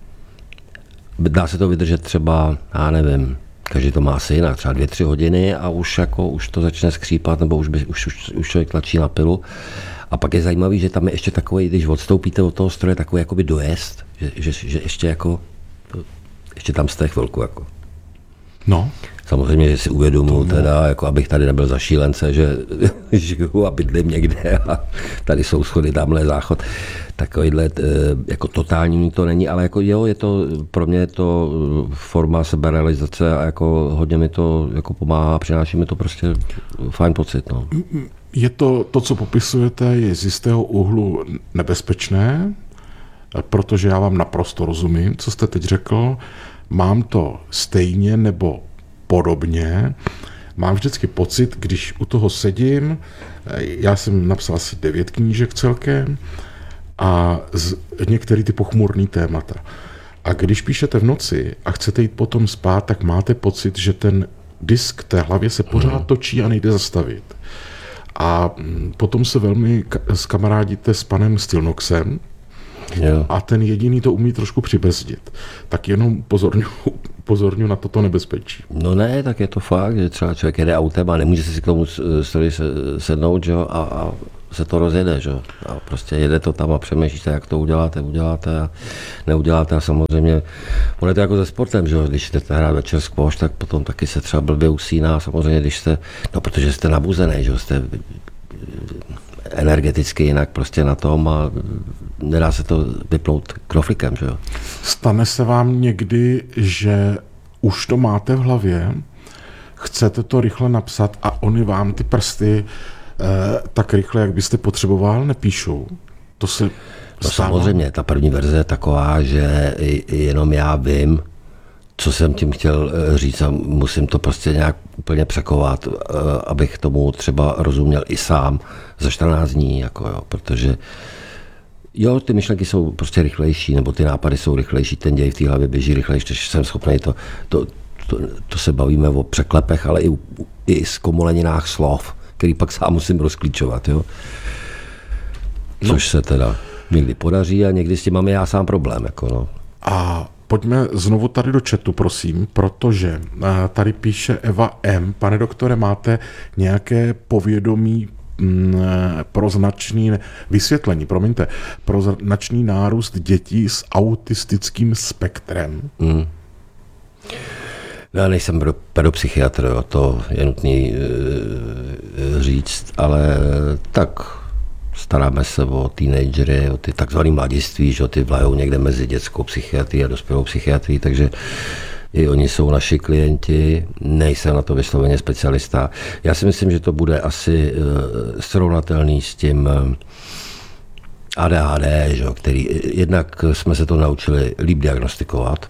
Dá se to vydržet třeba, já nevím, každý to má asi jinak, třeba dvě, tři hodiny a už, jako, už to začne skřípat, nebo už, by, už, už, už člověk tlačí na pilu. A pak je zajímavý, že tam je ještě takový, když odstoupíte od toho stroje, takový jakoby dojezd, že, že, že ještě jako, ještě tam jste chvilku. Jako. No. Samozřejmě, že si uvědomuji teda, jako abych tady nebyl za šílence, že žiju a bydlím někde a tady jsou schody, tamhle záchod. Takovýhle jako totální to není, ale jako jo, je to, pro mě je to forma seberealizace a jako hodně mi to jako pomáhá, přináší mi to prostě fajn pocit. No. Je to, to, co popisujete, je z jistého úhlu nebezpečné, protože já vám naprosto rozumím, co jste teď řekl. Mám to stejně nebo podobně. Mám vždycky pocit, když u toho sedím, já jsem napsal asi devět knížek celkem a z, některé ty pochmurný témata. A když píšete v noci a chcete jít potom spát, tak máte pocit, že ten disk té hlavě se pořád točí a nejde zastavit. A potom se velmi skamarádíte s panem Stilnoxem, Jo. a ten jediný to umí trošku přibrzdit. Tak jenom pozorňuji pozorňuji na toto nebezpečí. No ne, tak je to fakt, že třeba člověk jede autem a nemůže si k tomu stroji sednout, že? A, a se to rozjede. Že? A prostě jede to tam a přemýšlíte, jak to uděláte, uděláte a neuděláte. A samozřejmě, ono je to jako se sportem, že? Když jdete hrát večer squash, tak potom taky se třeba blbě usíná. Samozřejmě, když jste, no protože jste nabuzený, že? Jste energeticky jinak prostě na tom a nedá se to vypnout knoflíkem, že jo. Stane se vám někdy, že už to máte v hlavě, chcete to rychle napsat a oni vám ty prsty eh, tak rychle, jak byste potřeboval, nepíšou? To se No samozřejmě, ta první verze je taková, že jenom já vím, co jsem tím chtěl říct a musím to prostě nějak úplně překovat, abych tomu třeba rozuměl i sám za čtrnáct dní, jako jo, protože jo, ty myšlenky jsou prostě rychlejší, nebo ty nápady jsou rychlejší, ten děj v té hlavě běží rychlejší, takže jsem schopný to, to, to, to se bavíme o překlepech, ale i, i zkomoleninách slov, který pak sám musím rozklíčovat, jo. Což se teda někdy podaří a někdy s tím mám já sám problém, jako no. A pojďme znovu tady do chatu, prosím, protože tady píše Eva M. Pane doktore, máte nějaké povědomí pro značný vysvětlení, promiňte, pro značný nárůst dětí s autistickým spektrem? Hmm. Já nejsem pedopsychiatr, jo, to je nutný e, říct, ale tak staráme se o teenagery, o ty takzvaný mladiství, že ty vlajou někde mezi dětskou psychiatrií a dospělou psychiatrií, takže i oni jsou naši klienti, nejsem na to vysloveně specialista. Já si myslím, že to bude asi srovnatelný s tím A D H D, že, který jednak jsme se to naučili líp diagnostikovat.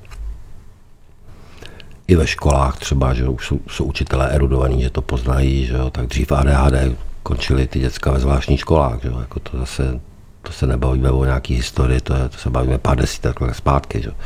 I ve školách třeba, že už jsou, jsou učitelé erudovaní, že to poznají, že, tak dřív A D H D končili ty děcka ve zvláštních školách, že, jako to zase, to se nebavíme o nějaký historii, to, je, to se bavíme pár desítek let zpátky. Že.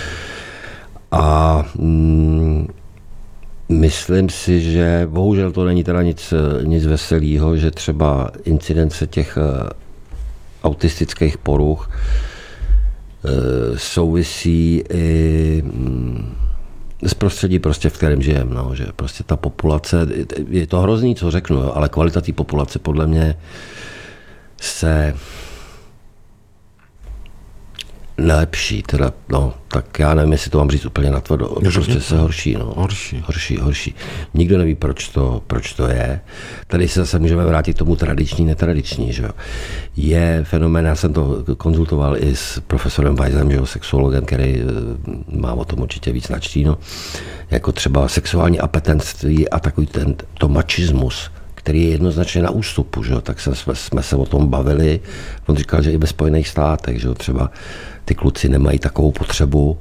A mm, myslím si, že bohužel to není teda nic, nic veselého, že třeba incidence těch uh, autistických poruch uh, souvisí i mm, z prostředí, prostě, v kterém žijeme. No, že prostě ta populace, je to hrozný, co řeknu, jo, ale kvalita té populace podle mě se nelepší, teda, no, tak já nevím, jestli to mám říct úplně natvrdo, prostě se horší, no. Horší. Horší, horší. Nikdo neví, proč to, proč to je. Tady se zase můžeme vrátit k tomu tradiční, netradiční, že jo. Je fenomén, já jsem to konzultoval i s profesorem Weissem, že jo, sexuologem, který má o tom určitě víc načtíno, jako třeba sexuální apetenství a takový ten, to mačismus, který je jednoznačně na ústupu, že jo, tak jsme, jsme se o tom bavili. On říkal, že i ve Spojených státech, že jo, třeba ty kluci nemají takovou potřebu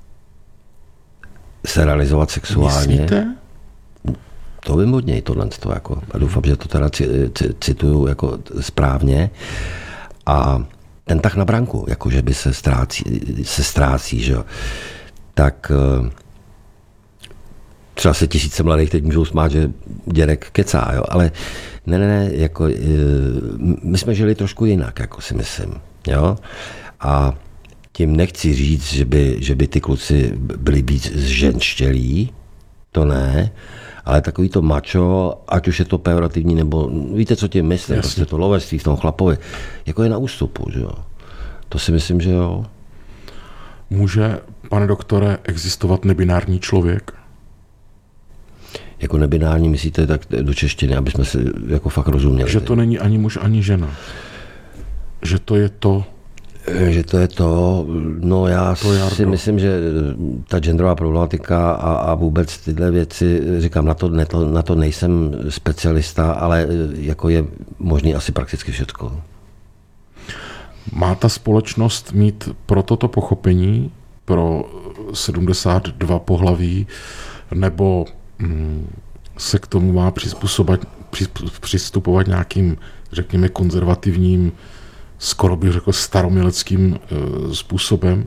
se realizovat sexuálně. Myslíte? To vím od něj, tohle. Jako, a doufám, že to teda cituju jako správně. A ten tah na branku, jako že by se ztrácí, se ztrácí, že jo, tak třeba se tisíce mladých teď můžou smát, že dědek kecá, jo, ale ne, ne, ne, jako my jsme žili trošku jinak, jako si myslím, jo, a tím nechci říct, že by, že by ty kluci byli víc zženštělí, to ne, ale takový to mačo, ať už je to pejorativní, nebo víte, co tím myslím, Jasně. Prostě to lovectví v tom chlapovi, jako je na ústupu, že jo, to si myslím, že jo. Může, pane doktore, existovat nebinární člověk? Jako nebinární myslíte tak do češtiny, aby jsme si jako fakt rozuměli. Že to není ani muž, ani žena. Že to je to... Že to je to, no já to je si myslím, že ta genderová problematika a, a vůbec tyhle věci, říkám, na to, ne, to, na to nejsem specialista, ale jako je možný asi prakticky všecko. Má ta společnost mít pro toto pochopení, pro sedmdesát dva pohlaví, nebo mm, se k tomu má přizpůsobovat, přistupovat nějakým, řekněme, konzervativním, skoro bych řekl staromileckým e, způsobem?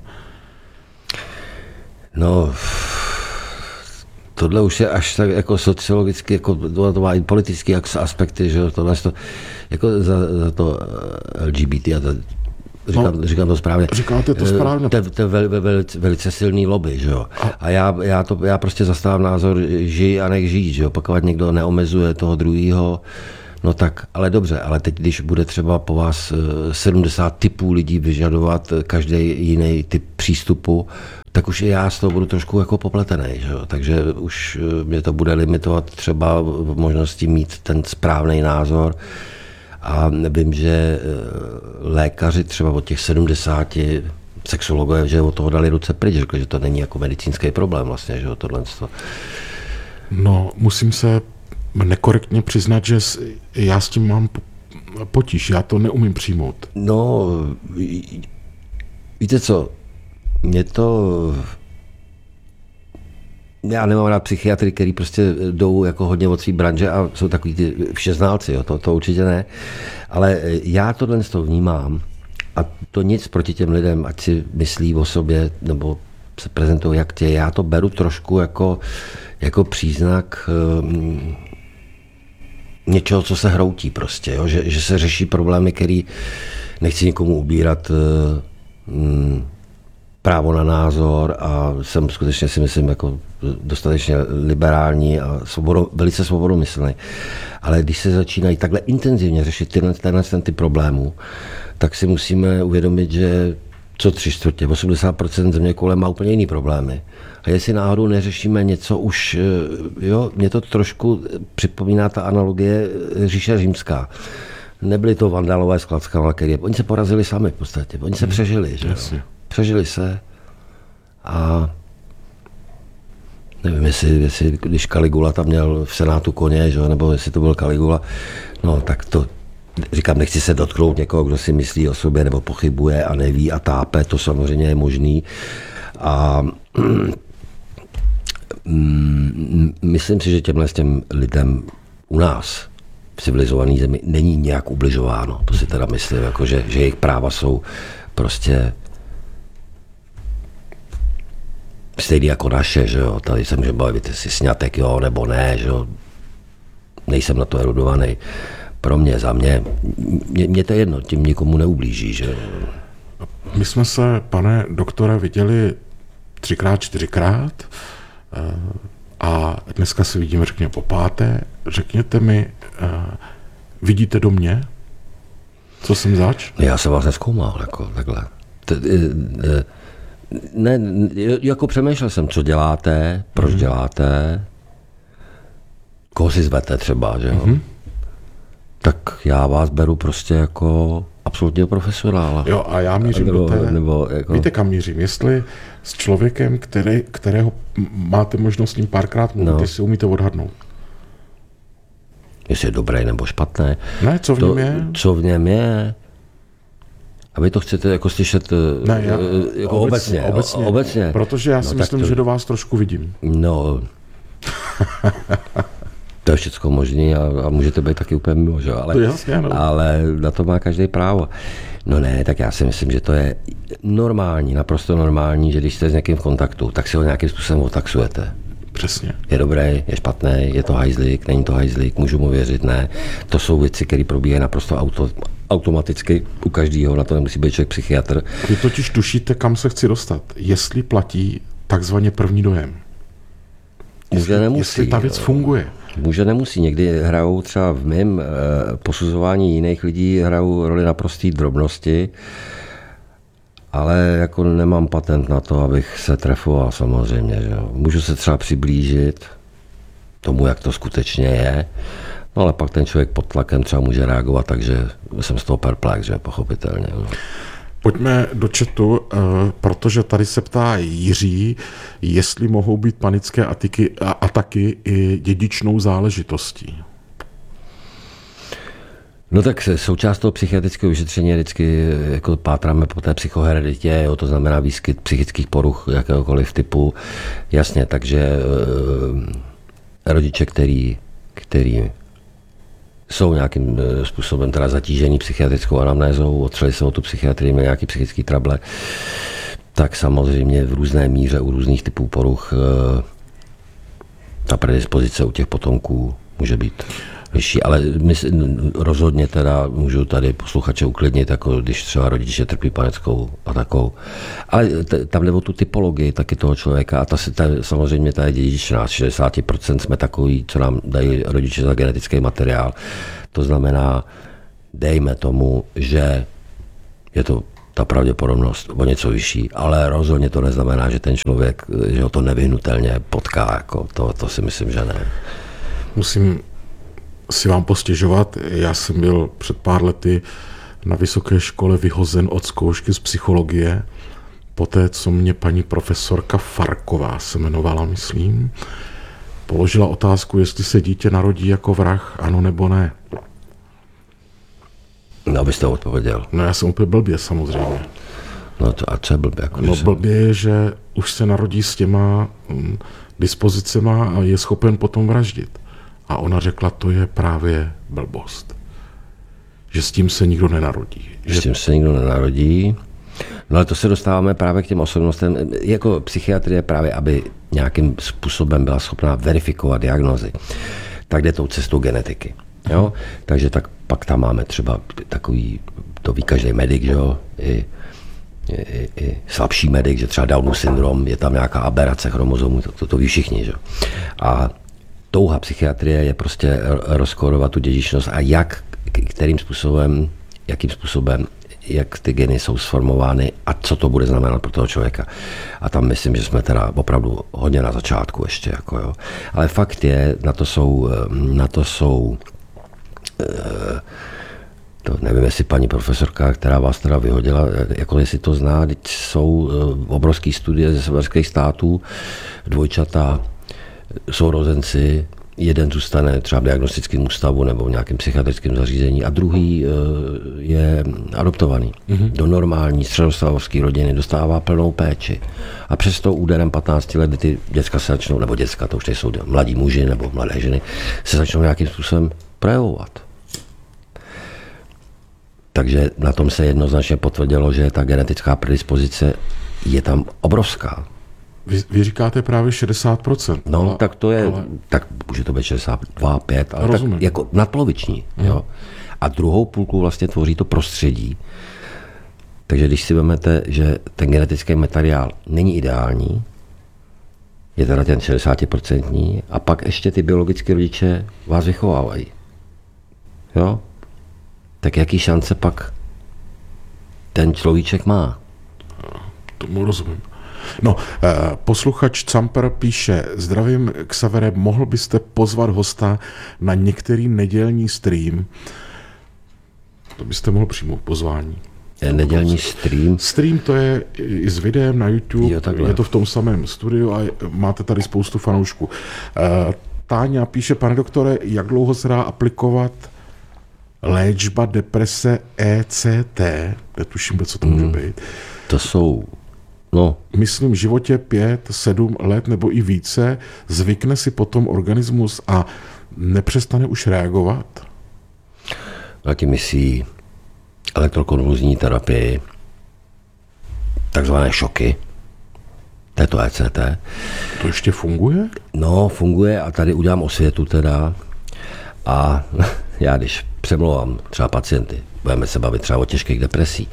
No, tohle už je až tak jako sociologicky, jako to má i politické aspekty, že tohle to, jako za, za to L G B T a za Říkám, no, říkám to správně. Říkáte to správně. To, to je vel, vel, velice silný lobby, že jo. A, a já, já, to, já prostě zastávám názor, žij a nech žít, že jo. Pokud někdo neomezuje toho druhýho, no tak, ale dobře, ale teď, když bude třeba po vás sedmdesát typů lidí vyžadovat každý jiný typ přístupu, tak už i já z toho budu trošku jako popletený, že jo? Takže už mě to bude limitovat třeba v možnosti mít ten správný názor. A vím, že lékaři třeba od těch sedmdesáti sexologové, že od toho dali ruce pryč, řekli, že to není jako medicínský problém vlastně, že jo, tohle. No, musím se nekorektně přiznat, že já s tím mám potíž, já to neumím přijmout. No, víte co, mě to... Já nemám rád psychiatry, který prostě jdou jako hodně od svý branže a jsou takový ty všeználci, jo, to, to určitě ne. Ale já tohle z toho vnímám a to nic proti těm lidem, ať si myslí o sobě nebo se prezentují jak tě. Já to beru trošku jako, jako příznak um, něčeho, co se hroutí prostě, jo? Že, že se řeší problémy, který nechci nikomu ubírat um, právo na názor a jsem skutečně si myslím jako dostatečně liberální a svobodu, velice svobodomyslný. Ale když se začínají takhle intenzivně řešit tyhle, tyhle ty problémů, tak si musíme uvědomit, že co tři čtvrtě, osmdesát procent země kolem má úplně jiný problémy. A jestli náhodou neřešíme něco už, jo, mě to trošku připomíná ta analogie říše římská. Nebyli to vandalové s klackama, který oni se porazili sami v podstatě, oni se přežili, že jo. Přežili se a nevím, jestli, jestli když Caligula tam měl v Senátu koně, že, nebo jestli to byl Caligula, no tak to, říkám, nechci se dotknout někoho, kdo si myslí o sobě nebo pochybuje a neví a tápe, to samozřejmě je možný. A mm, myslím si, že těmhle s těm lidem u nás v civilizované zemi není nějak ubližováno. To si teda myslím, jako že, že jejich práva jsou prostě stejný jako naše, že jo, tady se můžeme bavit, jestli sňatek, jo, nebo ne, že jo, nejsem na to erudovaný. Pro mě, za mě, mě, mě to je jedno, tím nikomu neublíží, že jo. My jsme se, pane doktore, viděli třikrát, čtyřikrát a dneska se vidíme, řekněme, po páté. Řekněte mi, vidíte do mě? Co jsem zač? Já jsem vás nezkoumal, jako takhle. Ne, jako přemýšlel jsem, co děláte, proč mm. děláte, koho si zvete třeba, že jo. Mm-hmm. Tak já vás beru prostě jako absolutního profesionála. Jo, a já mířím nebo, do té, nebo jako... Víte, kam mířím? Jestli s člověkem, který, kterého máte možnost s ním párkrát mluvit, no. Jestli umíte odhadnout. Jestli je dobrý nebo špatný. Ne, co v to, něm je? Co v něm je? A vy to chcete jako slyšet ne, já, jako obecně, obecně, obecně, obecně. Protože já si no, myslím, to... že do vás trošku vidím. No, to je všechno možné a, a můžete být taky úplně mimo, že? Ale, to jasně, no. Ale na to má každý právo. No ne, tak já si myslím, že to je normální, naprosto normální, že když jste s někým v kontaktu, tak si ho nějakým způsobem otaxujete. Přesně. Je dobrý, je špatný, je to hajzlík, není to hajzlík, můžu mu věřit, ne. To jsou věci, které probíhají naprosto auto, automaticky u každého, na to nemusí být člověk psychiatr. Vy totiž tušíte, kam se chci dostat. Jestli platí takzvaně první dojem. Může nemusí. Jestli ta věc funguje. Může nemusí. Někdy hrajou třeba v mém eh, posuzování jiných lidí hrajou roli naprosté drobnosti, ale jako nemám patent na to, abych se trefoval samozřejmě. Že jo. Můžu se třeba přiblížit tomu, jak to skutečně je, no ale pak ten člověk pod tlakem třeba může reagovat, takže jsem z toho perplex, že pochopitelně. No. Pojďme do chatu, protože tady se ptá Jiří, jestli mohou být panické ataky, ataky i dědičnou záležitostí. No tak součást toho psychiatrického vyšetření je vždycky, jako pátráme po té psychohereditě, jo, to znamená výskyt psychických poruch jakéhokoliv typu. Jasně, takže e, rodiče, který, který jsou nějakým způsobem teda zatížení psychiatrickou anamnézou, otřeli se o tu psychiatrii, měli nějaký psychický trable, tak samozřejmě v různé míře u různých typů poruch ta predispozice u těch potomků může být. vyšší, ale my, rozhodně teda můžu tady posluchače uklidnit, jako když třeba rodiče trpí paneckou a takovou. Ale t- tam jde o tu typologii taky toho člověka a ta, ta samozřejmě ta je dědičná. šedesát procent jsme takový, co nám dají rodiče za genetický materiál. To znamená, dejme tomu, že je to ta pravděpodobnost o něco vyšší, ale rozhodně to neznamená, že ten člověk, že ho to nevyhnutelně potká, jako to, to si myslím, že ne. Musím si vám postěžovat, já jsem byl před pár lety na vysoké škole vyhozen od zkoušky z psychologie, poté, co mě paní profesorka Farková se jmenovala, myslím, položila otázku, jestli se dítě narodí jako vrah, ano nebo ne. No, abyste odpověděl. No já jsem úplně blbě, samozřejmě. No to a co je blbě? Jako, No že... blbě je, že už se narodí s těma mm, dispozicema a je schopen potom vraždit. A ona řekla, to je právě blbost. Že s tím se nikdo nenarodí. Že... S tím se nikdo nenarodí. No ale to se dostáváme právě k těm osobnostem. Jako psychiatrie právě, aby nějakým způsobem byla schopná verifikovat diagnózy, tak jde tou cestou genetiky. Jo? Takže tak pak tam máme třeba takový, to ví každý medic, že jo, i, i, i slabší medic, že třeba Downův syndrom, je tam nějaká aberace chromozomů, to, to, to ví všichni, že? A touha psychiatrie je prostě rozkórovat tu dědičnost a jak, kterým způsobem, jakým způsobem, jak ty geny jsou sformovány a co to bude znamenat pro toho člověka. A tam myslím, že jsme teda opravdu hodně na začátku ještě, jako jo. Ale fakt je, na to jsou, na to jsou to nevím, jestli paní profesorka, která vás teda vyhodila, jako jestli to zná, teď jsou obrovské studie ze severských států, dvojčata, sourozenci, jeden zůstane třeba v diagnostickém ústavu nebo v nějakém psychiatrickém zařízení a druhý je adoptovaný. Mm-hmm. Do normální středostavovské rodiny dostává plnou péči. A přesto úderem patnácti let, kdy ty děcka se začnou, nebo děcka, to už nejsou mladí muži nebo mladé ženy, se začnou nějakým způsobem projevovat. Takže na tom se jednoznačně potvrdilo, že ta genetická predispozice je tam obrovská. Vy, vy říkáte právě šedesát procent. No, ale, tak to je, ale... tak může to být šedesát dva, pět, ale Rozumím. tak jako nadpoloviční. Jo. A druhou půlku vlastně tvoří to prostředí. Takže když si vezmete, že ten genetický materiál není ideální, je teda ten šedesát procent a pak ještě ty biologické rodiče vás vychovávají. Jo? Tak jaký šance pak ten človíček má? Tomu rozumím. No, posluchač Camper píše, zdravím Xavere, mohl byste pozvat hosta na některý nedělní stream? To byste mohl přijmout pozvání. Je nedělní stream? Stream to je i s videem na YouTube, jo, je to v tom samém studiu a máte tady spoustu fanoušků. Táňa píše, pane doktore, jak dlouho se dá aplikovat léčba deprese E C T? Netuším, co to může být. To jsou, no. Myslím, v životě pět, sedm let nebo i více zvykne si potom organismus a nepřestane už reagovat? Taky myslí elektrokonvulzní terapii, takzvané šoky, to je to E C T. To ještě funguje? No, funguje a tady udělám osvětu teda a já když přemlouvám třeba pacienty, budeme se bavit třeba o těžkých depresí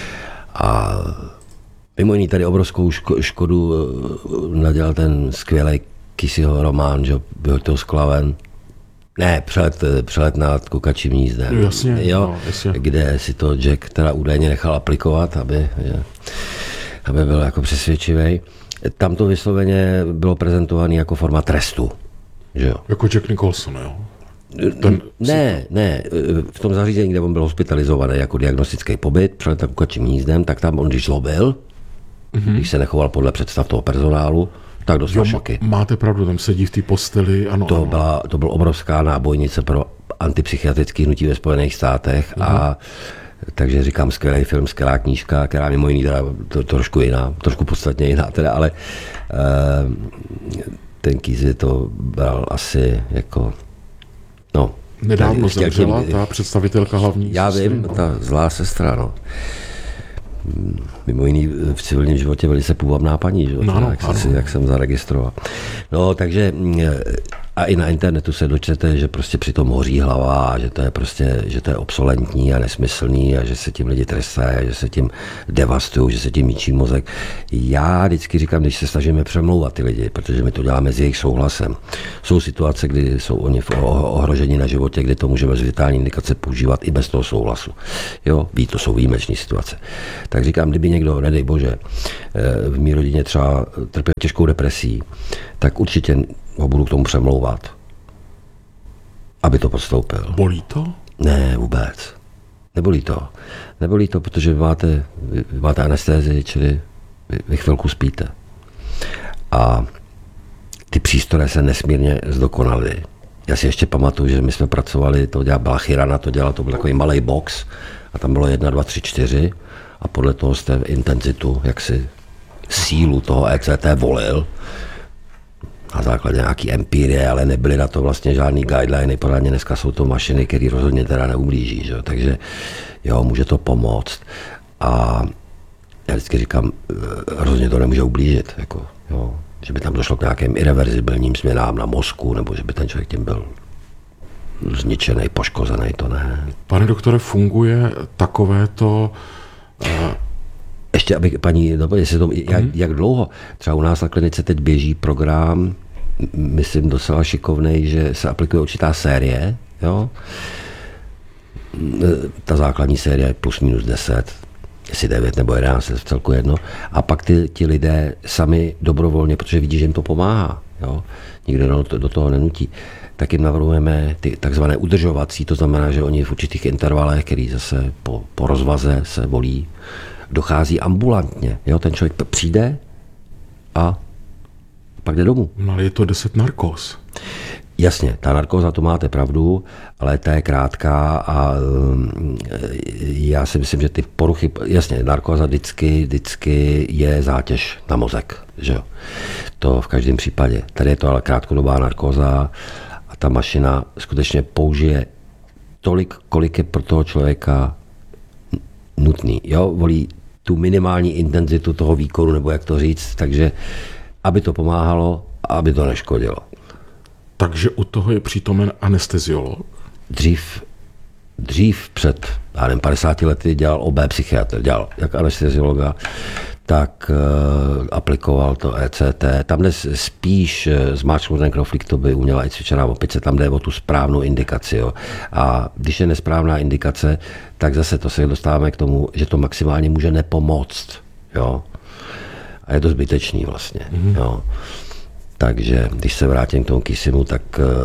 a mimo jiný tady obrovskou ško- škodu nadělal ten skvělý Kisiho román, že Vyhoďte z klaven. Ne, přelet, přelet nad kukačím hnízdem. No, jasně, jo, no, jasně. Kde si to Jack teda údajně nechal aplikovat, aby, že, aby byl jako přesvědčivý. Tam to vysloveně bylo prezentované jako forma trestu. Že jo? Jako Jack Nicholson, jo? Ten ne, ne, v tom zařízení, kde on byl hospitalizovaný jako diagnostický pobyt, přelet nad kukačím hnízdem, tak tam on, když zlobil, mm-hmm. když se nechoval podle představ toho personálu, tak dostal šoky. Máte pravdu, tam sedí v té posteli, ano. To ano. byla, to byl obrovská nábojnice pro antipsychiatrické hnutí ve Spojených státech uh-huh. a takže říkám skvělý film, skvělá knížka, která mimo jiný teda to, trošku jiná, trošku podstatně jiná teda, ale uh, ten Kisi to bral asi jako, no. Nedávno chtěl zemřela tím, ta představitelka hlavní. Já sestry. vím, ta zlá sestra, no. Mimo jiný v civilním životě velice půvabná paní, že? No, no, jak, ano. si, jak jsem zaregistroval. No, takže A i na internetu se dočtete, že prostě přitom hoří hlava a že to je prostě, že to je obsolentní a nesmyslný a že se tím lidi trestají, že se tím devastují, že se tím ničí mozek. Já vždycky říkám, když se snažíme přemlouvat ty lidi, protože my to děláme s jejich souhlasem. Jsou situace, kdy jsou oni v ohrožení na životě, kdy to můžeme z vitální indikace používat i bez toho souhlasu. Jo, ví, to jsou výjimeční situace. Tak říkám, kdyby někdo, nedej bože, v mý rodině třeba trpěl těžkou depresí, tak určitě ho budu k tomu přemlouvat, aby to podstoupil. Bolí to? Ne, vůbec. Nebolí to. Nebolí to, protože vy máte, vy máte anestézii, čili vy, vy chvilku spíte. A ty přístroje se nesmírně zdokonaly. Já si ještě pamatuju, že my jsme pracovali, to dělala, byla Chirana, to dělala, to byl takový malý box a tam bylo jedna, dva, tři, čtyři a podle toho jste intenzitu, jak si sílu toho E C T volil na základě nějaký empirie, ale nebyly na to vlastně žádný guideliny, pořádně dneska jsou to mašiny, které rozhodně teda neublíží, že? Takže jo, může to pomoct a já vždycky říkám, rozhodně to nemůže ublížit, jako, jo, že by tam došlo k nějakým irreverzibilním změnám na mozku, nebo že by ten člověk tím byl zničený, poškozený, to ne. Pane doktore, funguje takovéto... Uh... Ještě, aby paní, no, jestli to, jak, jak dlouho, třeba u nás na klinice teď běží program, myslím docela šikovnej, že se aplikuje určitá série, jo. Ta základní série je plus minus deset, jestli devět nebo jedenáct, je v celku jedno. A pak ty, ti lidé sami dobrovolně, protože vidí, že jim to pomáhá, jo. Nikdo do toho nenutí, tak jim navrhujeme ty takzvané udržovací, to znamená, že oni v určitých intervalech, který zase po, po rozvaze se volí, dochází ambulantně. Jo, ten člověk přijde a pak jde domů. No ale je to deset narkóz. Jasně, ta narkóza, to máte pravdu, ale ta je krátká a um, já si myslím, že ty poruchy, jasně, narkóza vždycky, vždycky je zátěž na mozek, že jo. To v každém případě. Tady je to ale krátkodobá narkóza a ta mašina skutečně použije tolik, kolik je pro toho člověka nutný. Jo, volí tu minimální intenzitu toho výkonu, nebo jak to říct, takže aby to pomáhalo a aby to neškodilo. Takže u toho je přítomen anesteziolog? Dřív, dřív před já nevím, padesáti lety dělal O B psychiatr, dělal jak anesteziologa, tak uh, aplikoval to E C T. Tam dnes spíš uh, zmáčknout ten knoflík, to by uměla i cvičená opice, tam jde o tu správnou indikaci. Jo. A když je nesprávná indikace, tak zase to se dostáváme k tomu, že to maximálně může nepomoct. Jo. A je to zbytečný vlastně. Mm-hmm. Jo. Takže když se vrátím k tomu Kisimu, tak uh,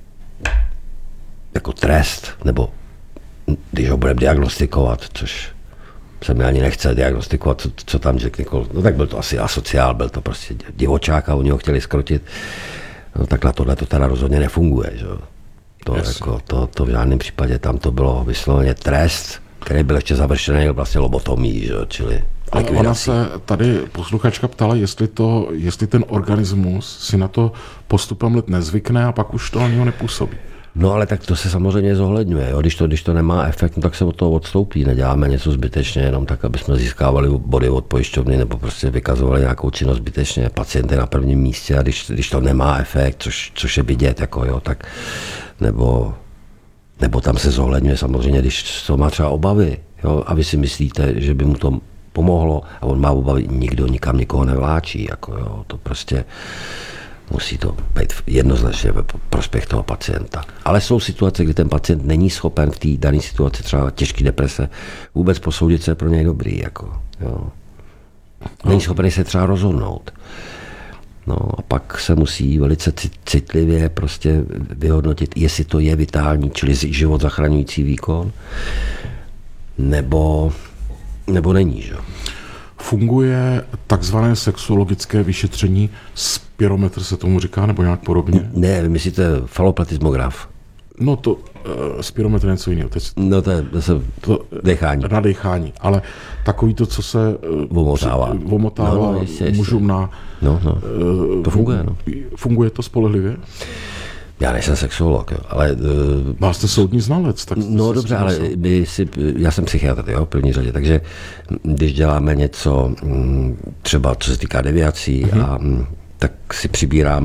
jako trest, nebo když ho budeme diagnostikovat, což se mi ani nechce diagnostikovat, co, co tam řekl, no tak byl to asi asociál, byl to prostě divočák a oni ho chtěli skrotit, no tak na tohle to teda rozhodně nefunguje, že? To, jako, to, to v žádném případě, tam to bylo vysloveně trest, který byl ještě završený vlastně lobotomí, že? Čili ale ona se tady posluchačka ptala, jestli, to, jestli ten organismus si na to postupem let nezvykne a pak už to na něho nepůsobí. No ale tak to se samozřejmě zohledňuje. Jo? Když, to, když to nemá efekt, no, tak se od toho odstoupí. Neděláme něco zbytečně, jenom tak, aby jsme získávali body od pojišťovny nebo prostě vykazovali nějakou činnost zbytečně. Pacient je na prvním místě a když, když to nemá efekt, což, což je vidět, jako, jo, tak nebo, nebo tam se zohledňuje samozřejmě, když to má třeba obavy. Jo? A vy si myslíte, že by mu to pomohlo a on má obavy, nikdo nikam nikoho nevláčí. Jako, jo? To prostě... Musí to být jednoznačně ve prospěch toho pacienta. Ale jsou situace, kdy ten pacient není schopen v té dané situaci, třeba těžké deprese, vůbec posoudit, co je pro něj dobrý. Jako, jo. Není schopen se třeba rozhodnout. No a pak se musí velice citlivě prostě vyhodnotit, jestli to je vitální, čili život zachraňující výkon, nebo, nebo není. Že? Funguje takzvané sexuologické vyšetření, spirometr se tomu říká, nebo nějak podobně? Ne, vy myslíte faloplatismograf. No to, uh, spirometr je něco jiného. Teď, no to je zase dechání. Na dechání, ale takový to, co se uh, omotává, při, omotává no, no, jistě, mužům na... No, no. Uh, to funguje, no. Funguje to spolehlivě? Já nejsem sexuolog, jo, ale... Uh, Vás jste soudní znalec, tak... No dobře, ale my si, já jsem psychiatr, jo, v první řadě, takže když děláme něco, třeba co se týká deviací, mm-hmm. a, tak si přibíráme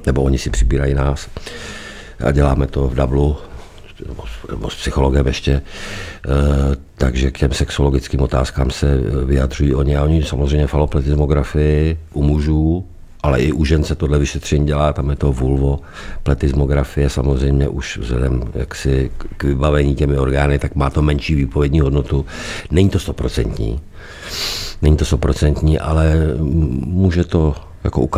nebo oni si přibírají nás a děláme to v Dublu, nebo s psychologem ještě, takže k těm sexologickým otázkám se vyjadřují oni a oni samozřejmě falopletismografii u mužů, ale i u žen se tohle vyšetření dělá, tam je to vulvopletismografie, samozřejmě už vzhledem jaksi k vybavení těmi orgány, tak má to menší výpovědní hodnotu. Není to stoprocentní, není to stoprocentní, ale může to jako ukázat